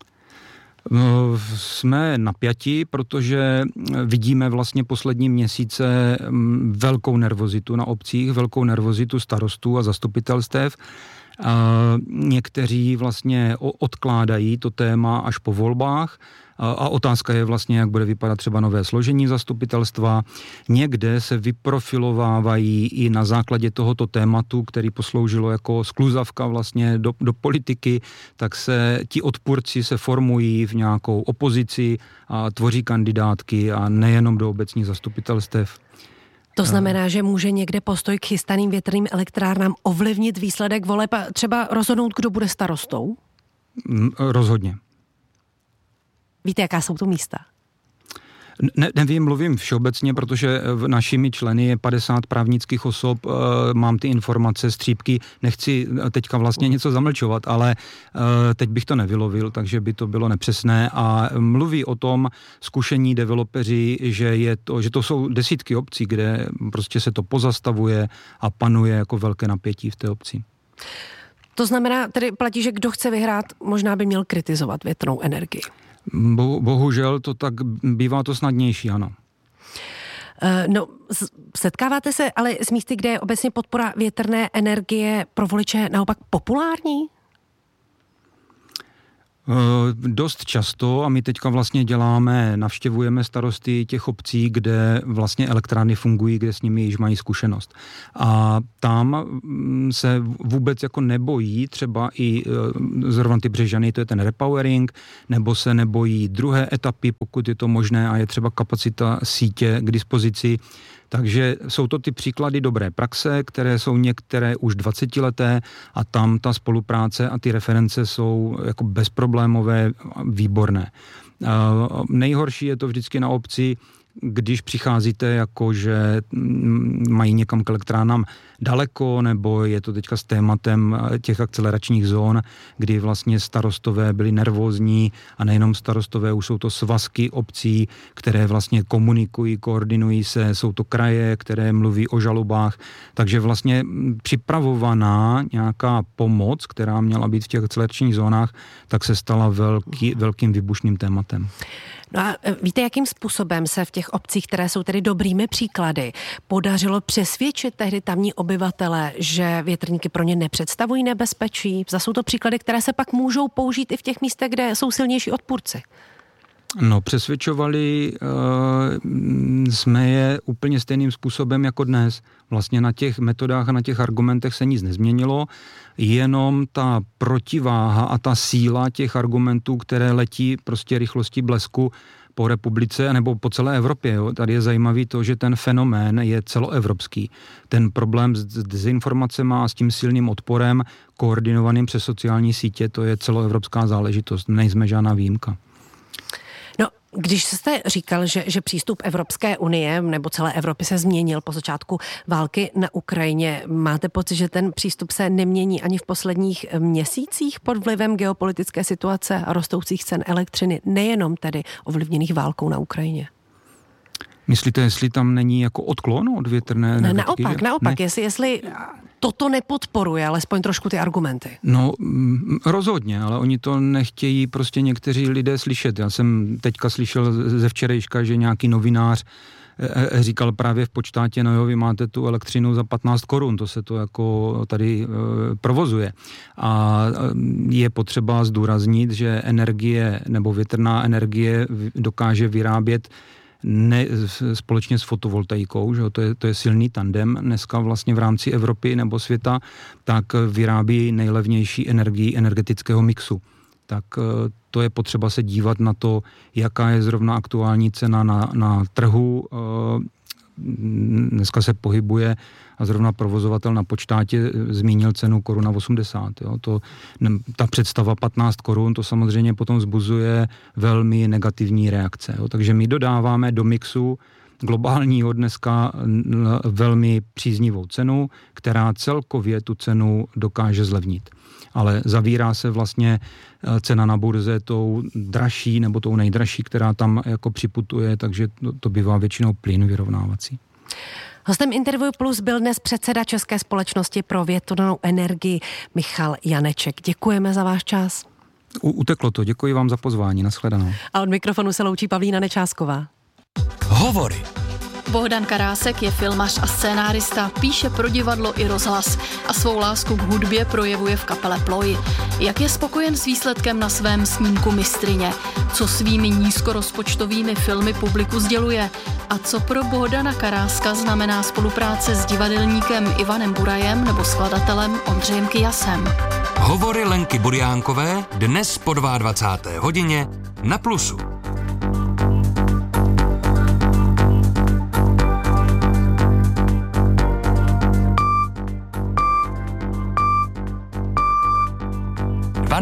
Jsme napjatí, protože vidíme vlastně poslední měsíce velkou nervozitu na obcích, velkou nervozitu starostů a zastupitelstev. Někteří vlastně odkládají to téma až po volbách a otázka je vlastně, jak bude vypadat třeba nové složení zastupitelstva. Někde se vyprofilovávají i na základě tohoto tématu, který posloužilo jako skluzavka vlastně do politiky, tak se ti odpůrci se formují v nějakou opozici a tvoří kandidátky a nejenom do obecních zastupitelstev. To znamená, že může někde postoj k chystaným větrným elektrárnám ovlivnit výsledek voleb a třeba rozhodnout, kdo bude starostou? Rozhodně. Víte, jaká jsou to místa? Nevím, mluvím všeobecně, protože našimi členy je 50 právnických osob, mám ty informace, střípky, nechci teďka vlastně něco zamlčovat, ale teď bych to nevylovil, takže by to bylo nepřesné a mluví o tom zkušení developeři, že to jsou desítky obcí, kde prostě se to pozastavuje a panuje jako velké napětí v té obci. To znamená, tedy platí, že kdo chce vyhrát, možná by měl kritizovat větrnou energii. Bohužel to tak bývá to snadnější, ano. No, setkáváte se ale s místy, kde je obecně podpora větrné energie pro voliče naopak populární? Dost často a my teďka vlastně navštěvujeme starosty těch obcí, kde vlastně elektrárny fungují, kde s nimi již mají zkušenost. A tam se vůbec jako nebojí třeba i zrovna ty Břežany, to je ten repowering, nebo se nebojí druhé etapy, pokud je to možné a je třeba kapacita sítě k dispozici. Takže jsou to ty příklady dobré praxe, které jsou některé už 20leté a tam ta spolupráce a ty reference jsou jako bezproblémové, výborné. Nejhorší je to vždycky na obci, když přicházíte jako, že mají někam k elektrárnám daleko, nebo je to teďka s tématem těch akceleračních zón, kdy vlastně starostové byli nervózní a nejenom starostové, už jsou to svazky obcí, které vlastně komunikují, koordinují se, jsou to kraje, které mluví o žalobách, takže vlastně připravovaná nějaká pomoc, která měla být v těch akceleračních zónách, tak se stala velkým výbušným tématem. No a víte, jakým způsobem se v těch obcích, které jsou tedy dobrými příklady, podařilo přesvědčit tehdy tamní obyvatele, že větrníky pro ně nepředstavují nebezpečí? Zda jsou to příklady, které se pak můžou použít i v těch místech, kde jsou silnější odpůrci? No, přesvědčovali jsme je úplně stejným způsobem jako dnes. Vlastně na těch metodách a na těch argumentech se nic nezměnilo, jenom ta protiváha a ta síla těch argumentů, které letí prostě rychlostí blesku po republice nebo po celé Evropě. Jo. Tady je zajímavý to, že ten fenomén je celoevropský. Ten problém s dezinformacemi a s tím silným odporem koordinovaným přes sociální sítě, to je celoevropská záležitost. Nejsme žádná výjimka. Když jste říkal, že přístup Evropské unie nebo celé Evropy se změnil po začátku války na Ukrajině, máte pocit, že ten přístup se nemění ani v posledních měsících pod vlivem geopolitické situace a rostoucích cen elektřiny, nejenom tedy ovlivněných válkou na Ukrajině? Myslíte, jestli tam není jako odklon od větrné energetiky? Naopak, jestli toto nepodporuje, alespoň trošku ty argumenty. No, rozhodně, ale oni to nechtějí prostě někteří lidé slyšet. Já jsem teďka slyšel ze včerejška, že nějaký novinář říkal právě v počtátě, no jo, vy máte tu elektřinu za 15 korun, to se to jako tady provozuje. A je potřeba zdůraznit, že energie nebo větrná energie dokáže vyrábět společně s fotovoltaikou, že to je silný tandem. Dneska vlastně v rámci Evropy nebo světa tak vyrábí nejlevnější energii energetického mixu. Tak to je potřeba se dívat na to, jaká je zrovna aktuální cena na trhu. Dneska se pohybuje a zrovna provozovatel na počtátě zmínil cenu koruna 80. Jo. Ta představa 15 korun, to samozřejmě potom vzbuzuje velmi negativní reakce. Jo. Takže my dodáváme do mixu globálního dneska velmi příznivou cenu, která celkově tu cenu dokáže zlevnit. Ale zavírá se vlastně cena na burze tou dražší nebo tou nejdražší, která tam jako připutuje, takže to bývá většinou plyn vyrovnávací. Hostem Interview Plus byl dnes předseda České společnosti pro větrnou energii Michal Janeček. Děkujeme za váš čas. Uteklo to, děkuji vám za pozvání, nashledanou. A od mikrofonu se loučí Pavlína Nečásková. Hovory. Bohdan Karásek je filmař a scénárista, píše pro divadlo i rozhlas a svou lásku k hudbě projevuje v kapele Ploj. Jak je spokojen s výsledkem na svém snímku Mistryně? Co svými nízkorozpočtovými filmy publiku sděluje? A co pro Bohdana Karáska znamená spolupráce s divadelníkem Ivanem Burajem nebo skladatelem Ondřejem Kyjasem? Hovory Lenky Burjánkové dnes po 22. hodině na Plusu.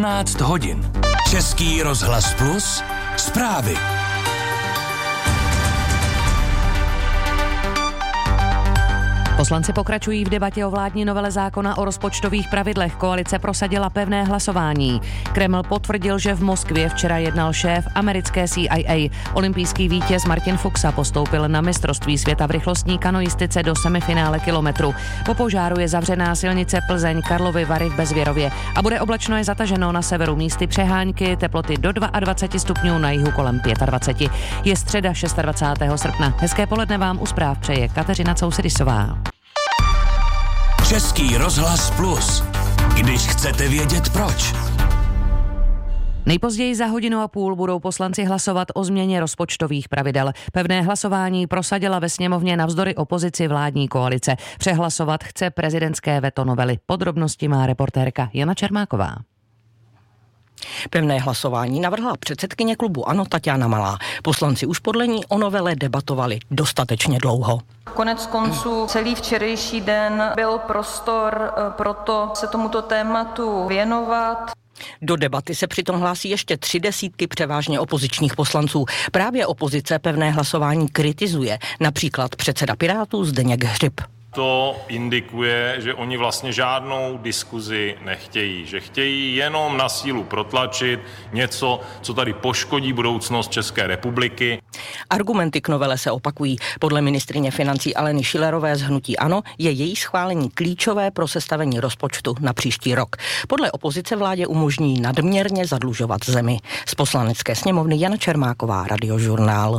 hodin. Český rozhlas Plus. Zprávy. Poslanci pokračují v debatě o vládní novele zákona o rozpočtových pravidlech. Koalice prosadila pevné hlasování. Kreml potvrdil, že v Moskvě včera jednal šéf americké CIA. Olympijský vítěz Martin Fuxa postoupil na mistrovství světa v rychlostní kanoistice do semifinále kilometru. Po požáru je zavřená silnice Plzeň Karlovy Vary v Bezvěrově a bude oblačno, je zataženo na severu místy přehánky, teploty do 22 stupňů, na jihu kolem 25. Je středa 26. srpna. Hezké poledne vám u zpráv přeje Kateřina Cousedisová. Český rozhlas Plus. Když chcete vědět proč. Nejpozději za 1,5 hodiny budou poslanci hlasovat o změně rozpočtových pravidel. Pevné hlasování prosadila ve sněmovně navzdory opozici vládní koalice. Přehlasovat chce prezidentské veto novely. Podrobnosti má reportérka Jana Čermáková. Pevné hlasování navrhla předsedkyně klubu ANO Taťána Malá. Poslanci už podle ní o novele debatovali dostatečně dlouho. Konec konců celý včerejší den byl prostor pro to se tomuto tématu věnovat. Do debaty se přitom hlásí ještě 30 převážně opozičních poslanců. Právě opozice pevné hlasování kritizuje, například předseda Pirátů Zdeněk Hřib. To indikuje, že oni vlastně žádnou diskuzi nechtějí, že chtějí jenom na sílu protlačit něco, co tady poškodí budoucnost České republiky. Argumenty k novele se opakují. Podle ministryně financí Aleny Schillerové z hnutí ANO je její schválení klíčové pro sestavení rozpočtu na příští rok. Podle opozice vládě umožní nadměrně zadlužovat zemi. Z Poslanecké sněmovny Jana Čermáková, Radiožurnál.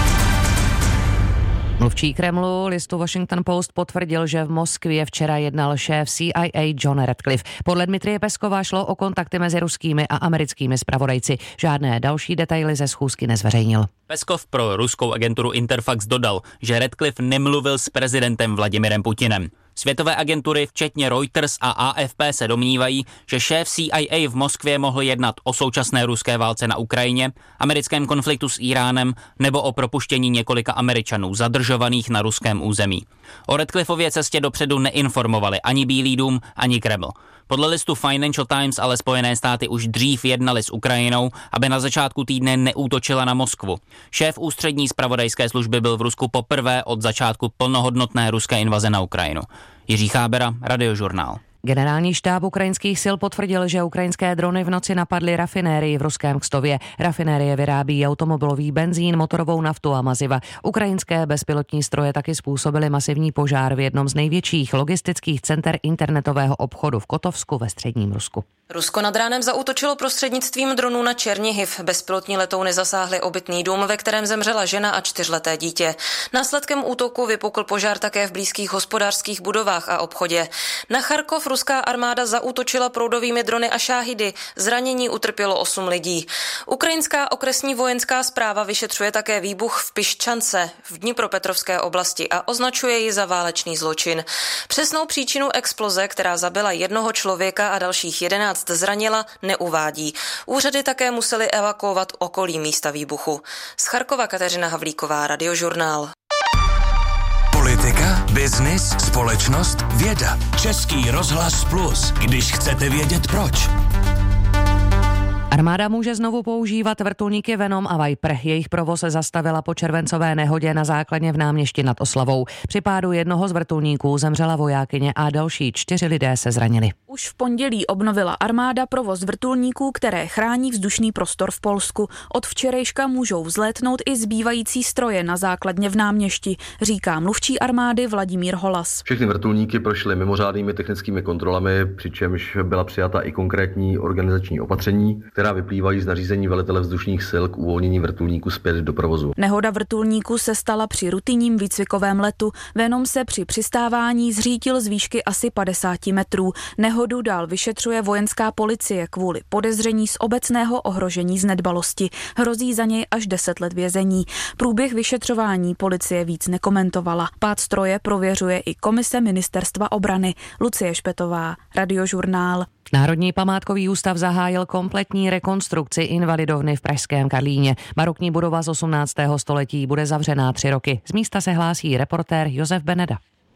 Mluvčí Kremlu listu Washington Post potvrdil, že v Moskvě včera jednal šéf CIA John Ratcliffe. Podle Dmitryje Peskova šlo o kontakty mezi ruskými a americkými zpravodajci. Žádné další detaily ze schůzky nezveřejnil. Peskov pro ruskou agenturu Interfax dodal, že Ratcliffe nemluvil s prezidentem Vladimirem Putinem. Světové agentury, včetně Reuters a AFP, se domnívají, že šéf CIA v Moskvě mohl jednat o současné ruské válce na Ukrajině, americkém konfliktu s Iránem nebo o propuštění několika Američanů zadržovaných na ruském území. O Ratcliffově cestě dopředu neinformovali ani Bílý dům, ani Kreml. Podle listu Financial Times ale Spojené státy už dřív jednali s Ukrajinou, aby na začátku týdne neútočila na Moskvu. Šéf ústřední zpravodajské služby byl v Rusku poprvé od začátku plnohodnotné ruské invaze na Ukrajinu. Jiří Chábera, Radiožurnál. Generální štáb ukrajinských sil potvrdil, že ukrajinské drony v noci napadly rafinérii v ruském Kstově. Rafinérie vyrábí automobilový benzín, motorovou naftu a maziva. Ukrajinské bezpilotní stroje taky způsobily masivní požár v jednom z největších logistických center internetového obchodu v Kotovsku ve středním Rusku. Rusko nad ránem zaútočilo prostřednictvím dronů na Černihiv. Bezpilotní letouny zasáhly obytný dům, ve kterém zemřela žena a 4leté dítě. Následkem útoku vypukl požár také v blízkých hospodářských budovách a obchodě. Na Charkov ruská armáda zaútočila proudovými drony a šáhidy. Zranění utrpělo 8 lidí. Ukrajinská okresní vojenská správa vyšetřuje také výbuch v Piščance v Dnipropetrovské oblasti a označuje ji za válečný zločin. Přesnou příčinu exploze, která zabila jednoho člověka a dalších 11 zranila, neuvádí. Úřady také musely evakuovat okolí místa výbuchu. Z Charkova Kateřina Havlíková, Radiožurnál. Politika, biznis, společnost, věda. Český rozhlas Plus, když chcete vědět proč. Armáda může znovu používat vrtulníky Venom a Viper. Jejich provoz se zastavila po červencové nehodě na základně v Náměšti nad Oslavou. Při pádu jednoho z vrtulníků zemřela vojákyně a další 4 lidé se zranili. Už v pondělí obnovila armáda provoz vrtulníků, které chrání vzdušný prostor v Polsku. Od včerejška můžou vzlétnout i zbývající stroje na základně v Náměšti, říká mluvčí armády Vladimír Holas. Všechny vrtulníky prošly mimořádnými technickými kontrolami, přičemž byla přijata i konkrétní organizační opatření, která vyplývají z nařízení velitele vzdušných sil k uvolnění vrtulníku zpět do provozu. Nehoda vrtulníku se stala při rutinním výcvikovém letu. Venom se při přistávání zřítil z výšky asi 50 metrů. Nehodu dál vyšetřuje vojenská policie kvůli podezření z obecného ohrožení z nedbalosti. Hrozí za něj až 10 let vězení. Průběh vyšetřování policie víc nekomentovala. Pád stroje prověřuje i komise Ministerstva obrany. Lucie Špetová, Radiožurnál. Národní památkový ústav zahájil kompletní rekonstrukci invalidovny v pražském Karlíně. Barokní budova z 18. století bude zavřená 3 roky. Z místa se hlásí reportér Josef Beneda.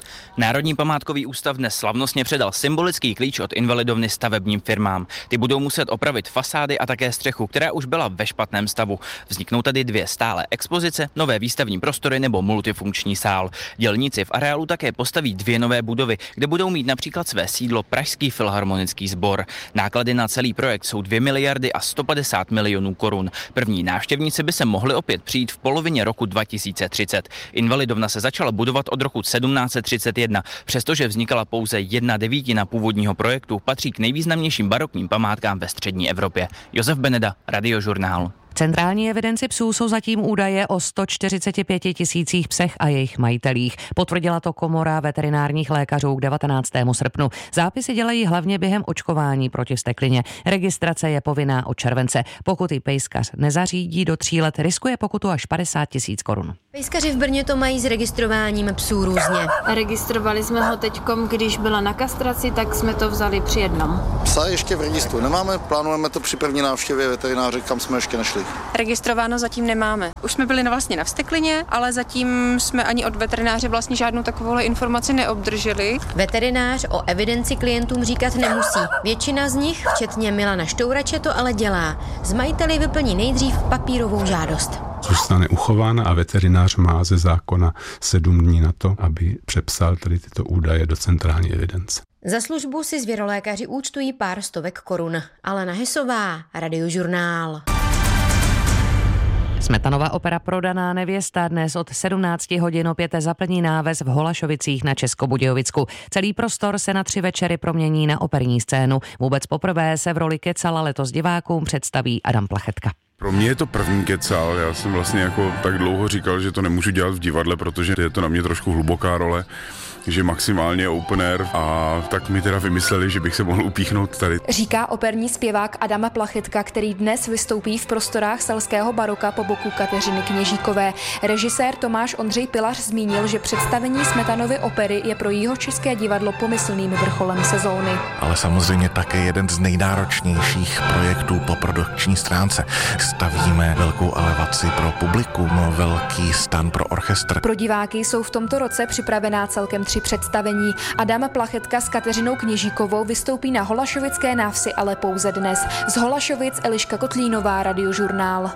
Národní památkový ústav dnes slavnostně předal symbolický klíč od Invalidovny stavebním firmám. Ty budou muset opravit fasády a také střechu, která už byla ve špatném stavu. Vzniknou tady 2 stálé expozice, nové výstavní prostory nebo multifunkční sál. Dělníci v areálu také postaví 2 nové budovy, kde budou mít například své sídlo Pražský filharmonický sbor. Náklady na celý projekt jsou 2 miliardy a 150 milionů korun. První návštěvníci by se mohli opět přijít v polovině roku 2030. Invalidovna se začala budovat od roku 1731. Přestože vznikala pouze 1/9 původního projektu, patří k nejvýznamnějším barokním památkám ve střední Evropě. Josef Beneda, Radiožurnál. V centrální evidenci psů jsou zatím údaje o 145 000 psech a jejich majitelích. Potvrdila to Komora veterinárních lékařů k 19. srpnu. Zápisy dělají hlavně během očkování proti vzteklině. Registrace je povinná od července. Pokud ji pejskař nezařídí do 3 let, riskuje pokutu až 50 000 korun. Pejskaři v Brně to mají s registrováním psů různě. Registrovali jsme ho teďkom, když byla na kastraci, tak jsme to vzali při jednom. Psa ještě v registru nemáme, plánujeme to při první návštěvě veterináře, kam jsme ještě nešli. Registrováno zatím nemáme. Už jsme byli vlastně na vzteklině, ale zatím jsme ani od veterináře vlastně žádnou takovou informaci neobdrželi. Veterinář o evidenci klientům říkat nemusí. Většina z nich, včetně Milana Štourače, to ale dělá. Z majiteli vyplní nejdřív papírovou žádost. Zůstane uchována a veterinář má ze zákona 7 dní na to, aby přepsal tady tyto údaje do centrální evidence. Za službu si zvěrolékaři účtují pár stovek korun. Alena Hesová, Radiožurnál. Smetanova opera Prodaná nevěsta dnes od 17 hodin opět zaplní náves v Holašovicích na Českobudějovicku. Celý prostor se na 3 večery promění na operní scénu. Vůbec poprvé se v roli Kecala letos divákům představí Adam Plachetka. Pro mě je to první kecal, já jsem vlastně jako tak dlouho říkal, že to nemůžu dělat v divadle, protože je to na mě trošku hluboká role, že maximálně open air, a tak mi teda vymysleli, že bych se mohl upíchnout tady. Říká operní zpěvák Adam Plachetka, který dnes vystoupí v prostorách selského baroka po boku Kateřiny Kněžíkové. Režisér Tomáš Ondřej Pilař zmínil, že představení Smetanovy opery je pro Jihočeské divadlo pomyslným vrcholem sezóny. Ale samozřejmě také jeden z nejnáročnějších projektů po produkční stránce. Stavíme velkou elevaci pro publikum, velký stan pro orchestr. Pro diváky jsou v tomto roce připravená celkem 3 představení. Adam Plachetka s Kateřinou Kněžíkovou vystoupí na Holašovické návsi, ale pouze dnes. Z Holašovic Eliška Kotlínová, Radiožurnál.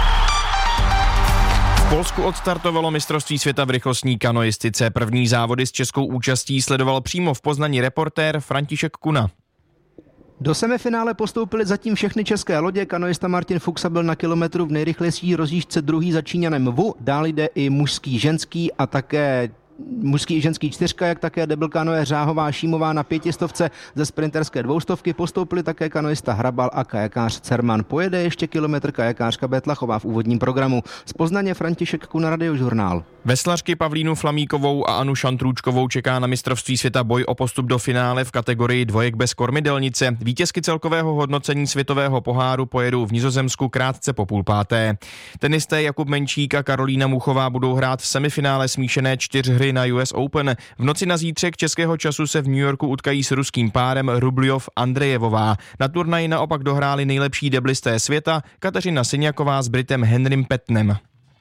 V Polsku odstartovalo mistrovství světa v rychlostní kanoistice. První závody s českou účastí sledoval přímo v Poznani reportér František Kuna. Do semifinále postoupily zatím všechny české lodě. Kanoista Martin Fuxa byl na kilometru v nejrychlejší rozjížďce druhý za Číňanem Wu. Dál jde i mužský, ženský a také mužský i ženský 4, jak také debl kanoe Řáhová Šímová na 500 ze sprinterské 200. Postoupili také kanoista Hrabal a kajakář Cerman. Pojede ještě kilometr kajakářka Betlachová v úvodním programu. Z Poznaně František Kuna, Radiožurnál. Veslařky Pavlínu Flamíkovou a Anu Šantrůčkovou čeká na mistrovství světa boj o postup do finále v kategorii dvojek bez kormidelnice. Vítězky celkového hodnocení světového poháru pojedou v Nizozemsku krátce po 4:30. Tenisté Jakub Menčík a Karolína Muchová budou hrát v semifinále smíšené 4 na US Open. V noci na zítřek českého času se v New Yorku utkají s ruským párem Rubljov-Andrejevová. Na turnaji naopak dohráli nejlepší deblisté světa Kateřina Syňaková s Britem Henrym Petnem.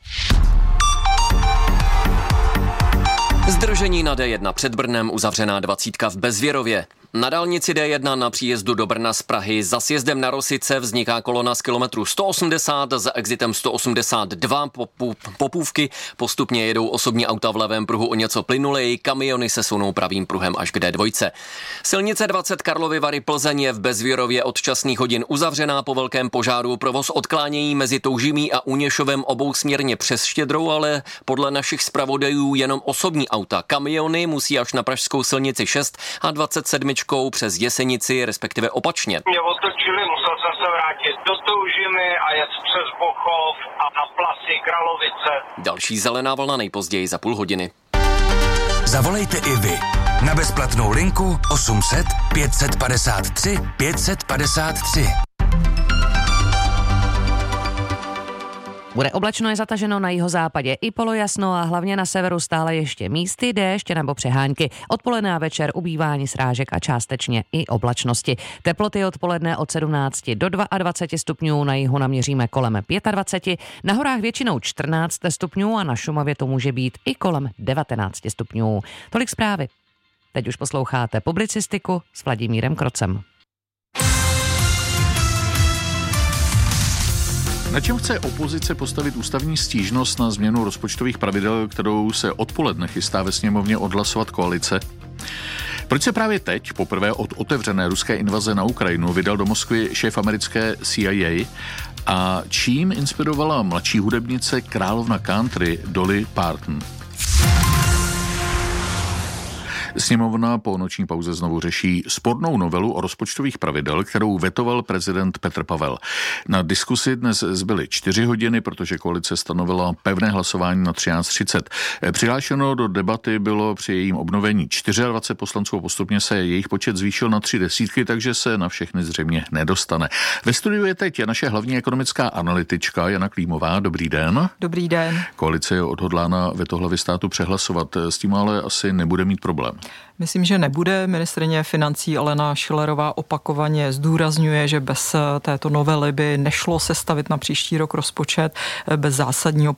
Zdržení na D1 před Brnem, uzavřená 20 v Bezvěrově. Na dálnici D1 na příjezdu do Brna z Prahy za sjezdem na Rosice vzniká kolona z kilometru 180, za exitem 182 Popůvky. Postupně jedou osobní auta v levém pruhu o něco plynuleji, kamiony se sunou pravým pruhem až k D2. Silnice 20 Karlovy Vary Plzeň je v Bezvěrově od časných hodin uzavřená po velkém požáru. Provoz odklánějí mezi Toužimí a Uněšovem obousměrně přes Štědrou, ale podle našich zpravodajů jenom osobní auta. Kamiony musí až na pražskou silnici 6 a 27 přes Jesenici, respektive opačně. Mě otočili, musel jsem se vrátit do Toužimy a jet přes Bochov a na Plasy Kralovice. Další zelená vlna nejpozději za půl hodiny. Zavolejte i vy na bezplatnou linku 800 553 553. Bude oblačno, je zataženo na jihozápadě i polojasno a hlavně na severu stále ještě místy déšť nebo přehánky. Odpoledne a večer ubývání srážek a částečně i oblačnosti. Teploty odpoledne od 17 do 22 stupňů, na jihu naměříme kolem 25, na horách většinou 14 stupňů a na Šumavě to může být i kolem 19 stupňů. Tolik zprávy. Teď už posloucháte publicistiku s Vladimírem Krocem. Na čem chce opozice postavit ústavní stížnost na změnu rozpočtových pravidel, kterou se odpoledne chystá ve sněmovně odhlasovat koalice? Proč se právě teď, poprvé od otevřené ruské invaze na Ukrajinu, vydal do Moskvy šéf americké CIA a čím inspirovala mladší hudebnice královna country Dolly Parton? Sněmovna po noční pauze znovu řeší spornou novelu o rozpočtových pravidel, kterou vetoval prezident Petr Pavel. Na diskusi dnes zbyly 4 hodiny, protože koalice stanovila pevné hlasování na 13:30. Přihlášeno do debaty bylo při jejím obnovení 24 poslanců a postupně se jejich počet zvýšil na 3 desítky, takže se na všechny zřejmě nedostane. Ve studiu je teď naše hlavní ekonomická analytička Jana Klímová. Dobrý den. Dobrý den. Koalice je odhodlána veto hlavy státu přehlasovat, s tím ale asi nebude mít problém. Myslím, že nebude. Ministryně financí Alena Schillerová opakovaně zdůrazňuje, že bez této novely by nešlo sestavit na příští rok rozpočet bez zásadního